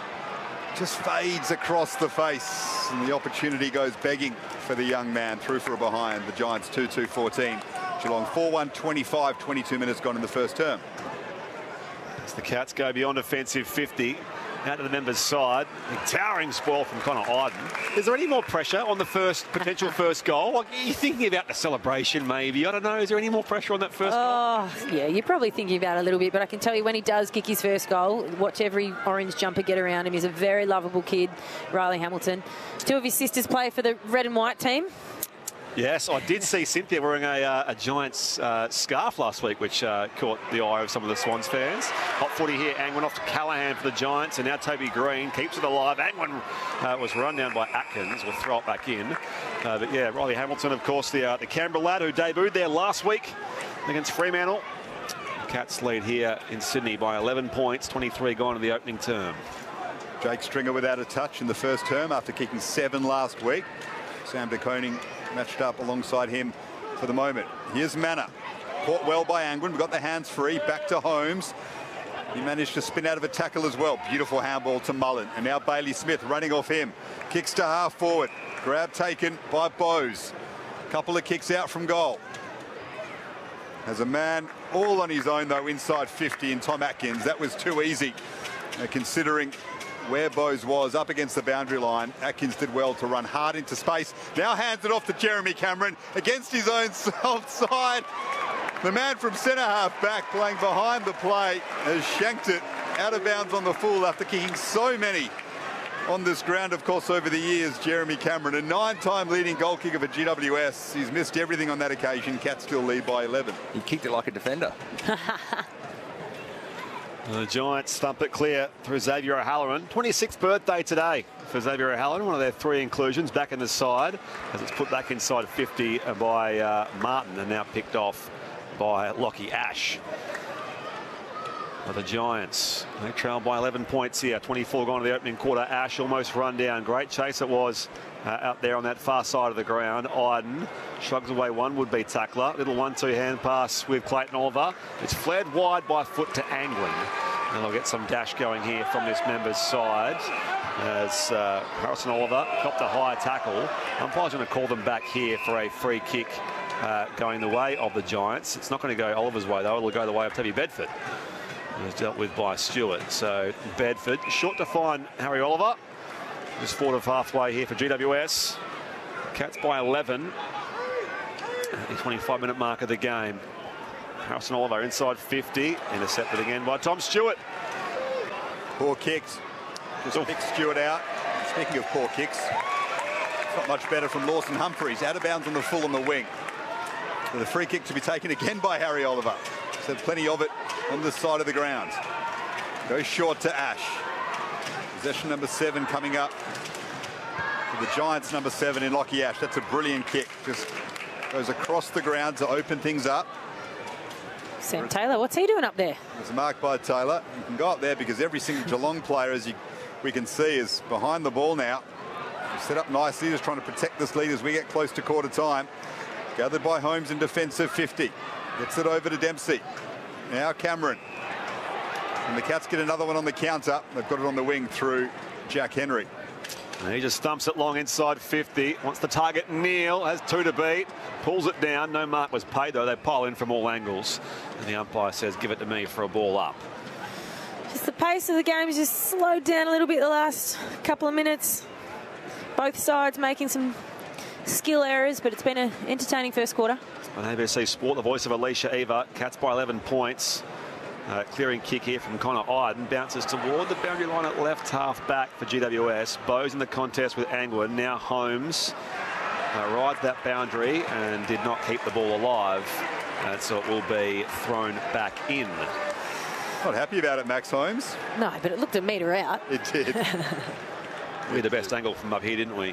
Just fades across the face. And the opportunity goes begging for the young man. Through for a behind. The Giants two two fourteen. Geelong four one twenty-five, twenty-two minutes gone in the first term. As the Cats go beyond offensive fifty. Out to the members' side. A towering spoil from Connor Iden. Is there any more pressure on the first potential first goal? Like, are you thinking about the celebration maybe? I don't know. Is there any more pressure on that first oh, goal? Yeah, you're probably thinking about it a little bit, but I can tell you when he does kick his first goal, watch every orange jumper get around him. He's a very lovable kid, Riley Hamilton. Two of his sisters play for the red and white team. Yes, I did see Cynthia wearing a, uh, a Giants uh, scarf last week, which uh, caught the eye of some of the Swans fans. Hot footy here. Angwin off to Callaghan for the Giants, and now Toby Green keeps it alive. Angwin uh, was run down by Atkins. We'll throw it back in. Uh, but yeah, Riley Hamilton, of course, the, uh, the Canberra lad who debuted there last week against Fremantle. Cats lead here in Sydney by eleven points, twenty-three gone in the opening term. Jake Stringer without a touch in the first term after kicking seven last week. Sam de Koning matched up alongside him for the moment. Here's Manor. Caught well by Angwin. We've got the hands free. Back to Holmes. He managed to spin out of a tackle as well. Beautiful handball to Mullen. And now Bailey Smith running off him. Kicks to half forward. Grab taken by Bowes. Couple of kicks out from goal. Has a man all on his own, though, inside fifty in Tom Atkins. That was too easy, uh, considering where Bowes was up against the boundary line. Atkins did well to run hard into space. Now hands it off to Jeremy Cameron against his own side. The man from centre half back playing behind the play has shanked it out of bounds on the full after kicking so many on this ground, of course, over the years. Jeremy Cameron, a nine-time leading goal kicker for G W S. He's missed everything on that occasion. Cats still lead by eleven. He kicked it like a defender. The Giants stump it clear through Xavier O'Halloran. twenty-sixth birthday today for Xavier O'Halloran, one of their three inclusions back in the side, as it's put back inside fifty by uh, Martin and now picked off by Lockie Ash. But the Giants, they trail by eleven points here. twenty-four gone to the opening quarter. Ash almost run down. Great chase it was uh, out there on that far side of the ground. Iden shrugs away one would-be tackler. Little one two hand pass with Clayton Oliver. It's flared wide by foot to Angwin. And they'll get some dash going here from this member's side as uh, Harrison Oliver copped a higher tackle. Umpire's going to call them back here for a free kick uh, going the way of the Giants. It's not going to go Oliver's way, though. It'll go the way of Toby Bedford. It was dealt with by Stewart. So Bedford short to find Harry Oliver. Just forward of halfway here for G W S. Cats by eleven. The twenty-five minute mark of the game. Harrison Oliver inside fifty. Intercepted again by Tom Stewart. Poor kicks. Just Oof. Picked Stewart out. Speaking of poor kicks, Not much better from Lawson Humphries. Out of bounds on the full on the wing. So the free kick to be taken again by Harry Oliver. So plenty of it on this side of the ground. Goes short to Ash. Possession number seven coming up. For the Giants, number seven in Lockie Ash. That's a brilliant kick. Just goes across the ground to open things up. Sam Taylor, what's he doing up there? There's a mark by Taylor. You can go up there because every single Geelong player, as you, we can see, is behind the ball now. Set up nicely, just trying to protect this lead as we get close to quarter time. Gathered by Holmes in defensive fifty. Gets it over to Dempsey. Now Cameron. And the Cats get another one on the counter. They've got it on the wing through Jack Henry. And he just thumps it long inside fifty. Wants the target. Neil has two to beat. Pulls it down. No mark was paid, though. They pile in from all angles. And the umpire says, give it to me for a ball up. Just the pace of the game has just slowed down a little bit the last couple of minutes. Both sides making some skill errors, but it's been an entertaining first quarter. On A B C Sport, the voice of Alicia Eva. Cats by eleven points. Uh, clearing kick here from Connor Iden. Bounces toward the boundary line at left half back for G W S. Bowes in the contest with Angwin. Now Holmes uh, rides that boundary and did not keep the ball alive. And so it will be thrown back in. Not happy about it, Max Holmes. No, but it looked a metre out. It did. We had the best angle from up here, didn't we?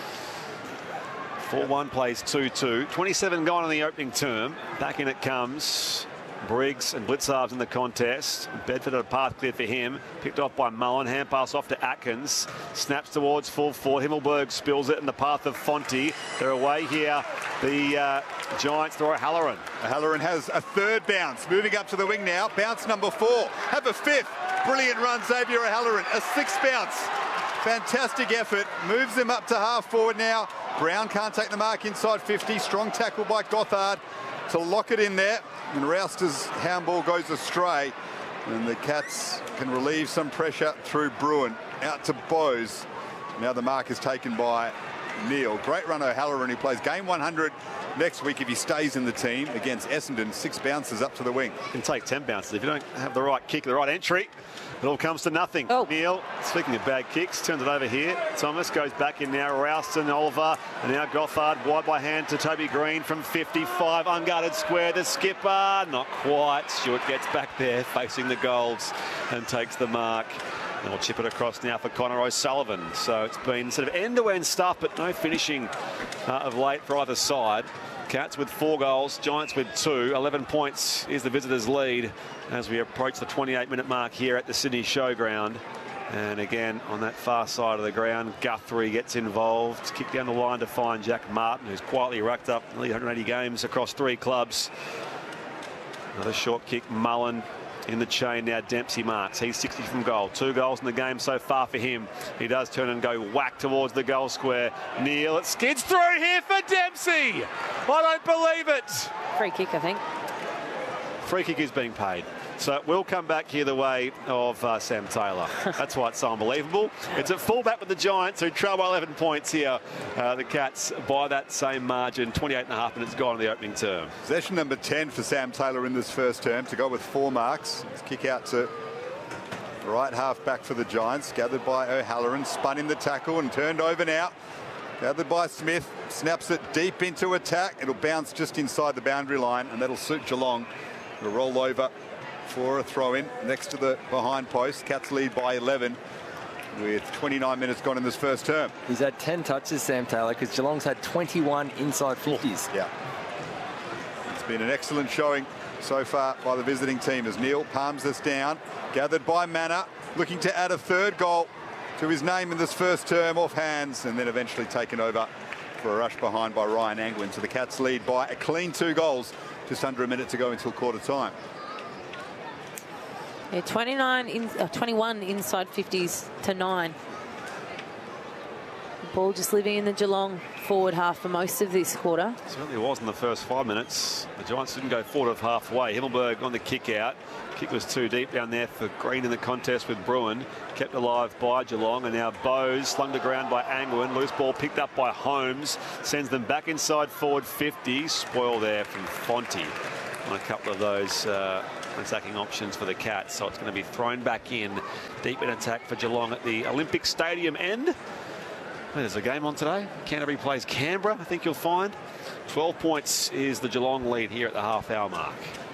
four one plays two two. twenty-seven gone in the opening term. Back in it comes. Briggs and Blitzarves in the contest. Bedford had a path cleared for him. Picked off by Mullen. Hand pass off to Atkins. Snaps towards full four. Himmelberg spills it in the path of Fonte. They're away here. The uh, Giants throw Halloran. Halloran has a third bounce. Moving up to the wing now. Bounce number four. Have a fifth. Brilliant run, Xavier Halloran. A sixth bounce. Fantastic effort. Moves them up to half forward now. Brown can't take the mark inside fifty. Strong tackle by Gothard to lock it in there. And Rouster's handball goes astray. And the Cats can relieve some pressure through Bruin. Out to Bowes. Now the mark is taken by Neil. Great run O'Halloran, who plays game one hundred next week if he stays in the team against Essendon. Six bounces up to the wing. You can take ten bounces. If you don't have the right kick, the right entry, it all comes to nothing. Oh. Neil, speaking of bad kicks, turns it over here. Thomas goes back in now. Rouston, Oliver, and now Gothard wide by hand to Toby Green from fifty-five. Unguarded square to Skipper. Not quite. Stewart gets back there facing the goals and takes the mark. And we'll chip it across now for Connor O'Sullivan. So it's been sort of end-to-end stuff, but no finishing uh, of late for either side. Cats with four goals, Giants with two. eleven points is the visitors' lead as we approach the twenty-eight minute mark here at the Sydney Showground. And again, on that far side of the ground, Guthrie gets involved. Kick down the line to find Jack Martin, who's quietly racked up nearly one hundred eighty games across three clubs. Another short kick, Mullen. In the chain now, Dempsey marks. He's sixty from goal. Two goals in the game so far for him. He does turn and go whack towards the goal square. Neil, it skids through here for Dempsey. I don't believe it. Free kick, I think. Free kick is being paid. So it will come back here the way of uh, Sam Taylor. That's why it's so unbelievable. It's at fullback with the Giants, who trail by eleven points here. Uh, the Cats by that same margin. twenty-eight and a half minutes gone in the opening term. Possession number ten for Sam Taylor in this first term to go with four marks. Let's kick out to right half back for the Giants. Gathered by O'Halloran. Spun in the tackle and turned over now. Gathered by Smith. Snaps it deep into attack. It'll bounce just inside the boundary line, and that'll suit Geelong. It'll roll over for a throw-in next to the behind post. Cats lead by eleven with twenty-nine minutes gone in this first term. He's had ten touches, Sam Taylor, because Geelong's had twenty-one inside fifties. Yeah. It's been an excellent showing so far by the visiting team as Neil palms this down. Gathered by Manor, looking to add a third goal to his name in this first term off hands, and then eventually taken over for a rush behind by Ryan Angwin. So the Cats lead by a clean two goals. Just under a minute to go until quarter time. Yeah, twenty-nine in, uh, twenty-one inside fifties to nine. The ball just living in the Geelong forward half for most of this quarter. Certainly was in the first five minutes. The Giants didn't go forward of halfway. Himmelberg on the kick out. Kick was too deep down there for Green in the contest with Bruin. Kept alive by Geelong, and now Bowes slung to ground by Angwin. Loose ball picked up by Holmes. Sends them back inside forward fifty. Spoil there from Fonte on a couple of those uh, attacking options for the Cats. So it's going to be thrown back in. Deep in attack for Geelong at the Olympic Stadium end. There's a game on today. Canterbury plays Canberra, I think you'll find. twelve points is the Geelong lead here at the half-hour mark.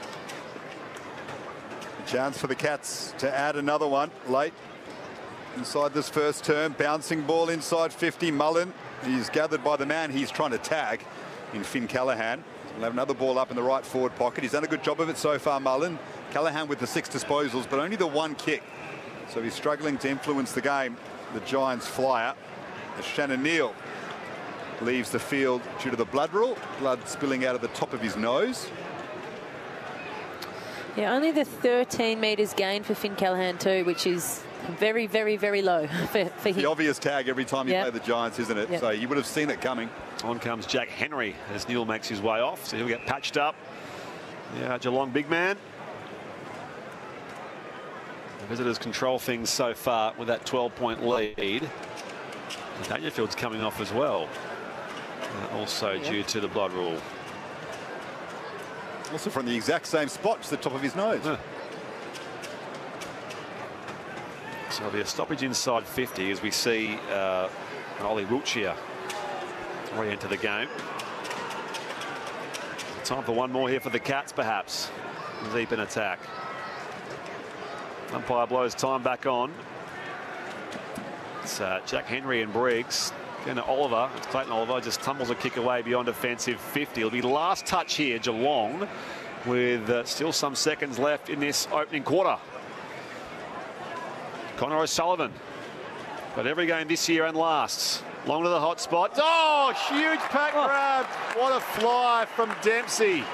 Chance for the Cats to add another one late inside this first term. Bouncing ball inside fifty. Mullen, he's gathered by the man he's trying to tag in Finn Callaghan. He'll have another ball up in the right forward pocket. He's done a good job of it so far, Mullen. Callaghan with the six disposals, but only the one kick. So he's struggling to influence the game. The Giants flyer, as Shannon Neal leaves the field due to the blood rule. Blood spilling out of the top of his nose. Yeah, only the thirteen metres gain for Finn Callaghan too, which is very, very, very low for, for him. The obvious tag every time you yep. play the Giants, isn't it? Yep. So you would have seen it coming. On comes Jack Henry as Neal makes his way off. So he'll get patched up. Yeah, Geelong big man. The visitors control things so far with that twelve point lead. Dangerfield's coming off as well. Uh, also yep. due to the blood rule. Also from the exact same spot, just the top of his nose. Huh. So there'll be a stoppage inside fifty as we see uh, Ollie Wiltshire re-enter the game. Time for one more here for the Cats, perhaps. Deep in attack. Umpire blows time back on. It's uh, Jack Henry and Briggs. Going to Oliver. It's Clayton Oliver. Just tumbles a kick away beyond offensive fifty. It'll be last touch here, Geelong, with uh, still some seconds left in this opening quarter. Connor O'Sullivan. But every game this year and lasts. Long to the hot spot. Oh, huge pack oh. grab. What a fly from Dempsey.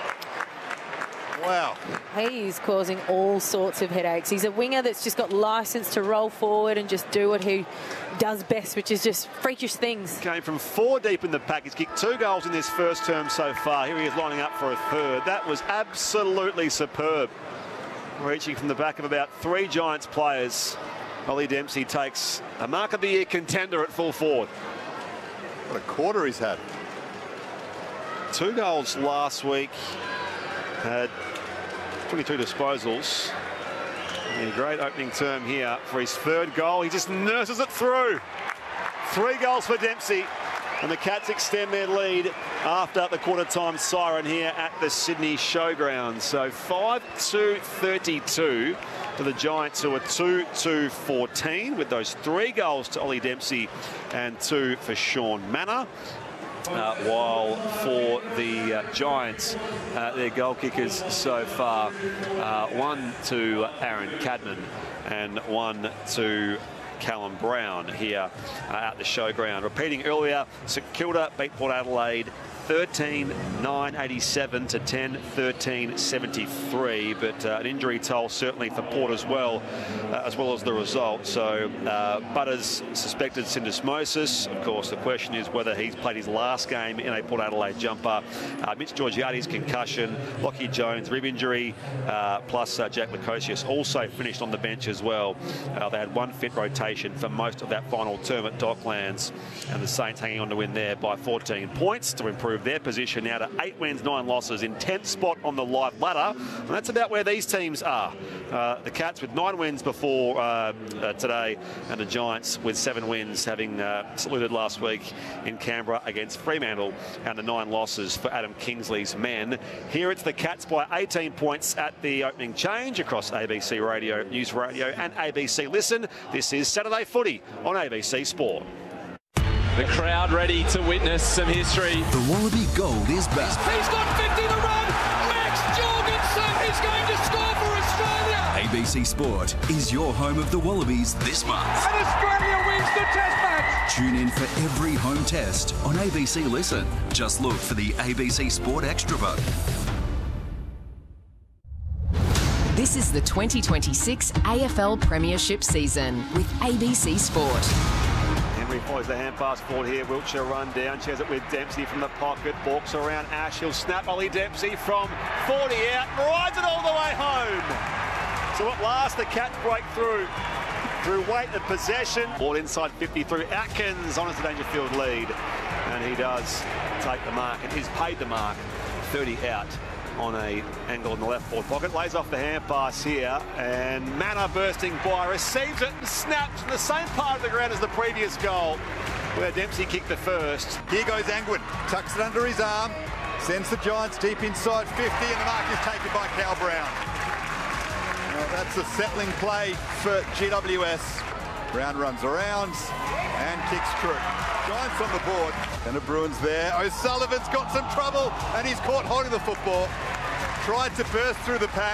Wow. He's causing all sorts of headaches. He's a winger that's just got license to roll forward and just do what he does best, which is just freakish things. Came from four deep in the pack. He's kicked two goals in this first term so far. Here he is lining up for a third. That was absolutely superb. Reaching from the back of about three Giants players. Ollie Dempsey takes a mark of the year contender at full forward. What a quarter he's had. Two goals last week. Had twenty-two disposals. A great opening term here for his third goal. He just nurses it through. Three goals for Dempsey. And the Cats extend their lead after the quarter-time siren here at the Sydney Showgrounds. So five two thirty-two for the Giants, who are two two fourteen, with those three goals to Ollie Dempsey and two for Sean Manor. Uh, while for the uh, Giants, uh, their goal kickers so far, uh, one to Aaron Cadman and one to Callum Brown here uh, at the Showground. Repeating earlier, St Kilda beat Port Adelaide thirteen nine eighty-seven to ten thirteen seventy-three, but uh, an injury toll certainly for Port as well, uh, as well as the result. So uh, Butters suspected syndesmosis. Of course, the question is whether he's played his last game in a Port Adelaide jumper. Uh, Mitch Georgiades concussion, Lockie Jones rib injury, uh, plus uh, Jack Lukosius also finished on the bench as well. Uh, they had one fit rotation for most of that final term at Docklands, and the Saints hanging on to win there by fourteen points to improve their position now to eight wins, nine losses, in tenth spot on the live ladder. And that's about where these teams are. Uh, the Cats with nine wins before uh, uh, today, and the Giants with seven wins, having uh, saluted last week in Canberra against Fremantle, and the nine losses for Adam Kingsley's men. Here it's the Cats by eighteen points at the opening change across A B C Radio, News Radio and A B C Listen. This is Saturday Footy on A B C Sport. The crowd ready to witness some history. The Wallaby Gold is back. He's got fifty to run. Max Jorgensen is going to score for Australia. A B C Sport is your home of the Wallabies this month. And Australia wins the Test match. Tune in for every home test on A B C Listen. Just look for the A B C Sport Extra button. This is the twenty twenty-six A F L Premiership season with A B C Sport. Henry follows the hand pass forward here. Wiltshire run down. Shares it with Dempsey from the pocket. Balks around Ash. He'll snap Ollie Dempsey from forty out. Rides it all the way home. So at last the Cats break through. Through weight and possession. Ball inside fifty through Atkins. Honors the Dangerfield lead. And he does take the mark. And he's paid the mark. thirty out on a angle in the left forward pocket. Lays off the hand pass here, and Manor bursting by, receives it and snaps in the same part of the ground as the previous goal. Where Dempsey kicked the first. Here goes Angwin, tucks it under his arm, sends the Giants deep inside fifty, and the mark is taken by Cal Brown. Well, that's a settling play for G W S. Brown runs around and kicks true. Giants on the board, and the Bruins there. O'Sullivan's got some trouble, and he's caught holding the football. Tried to burst through the pack.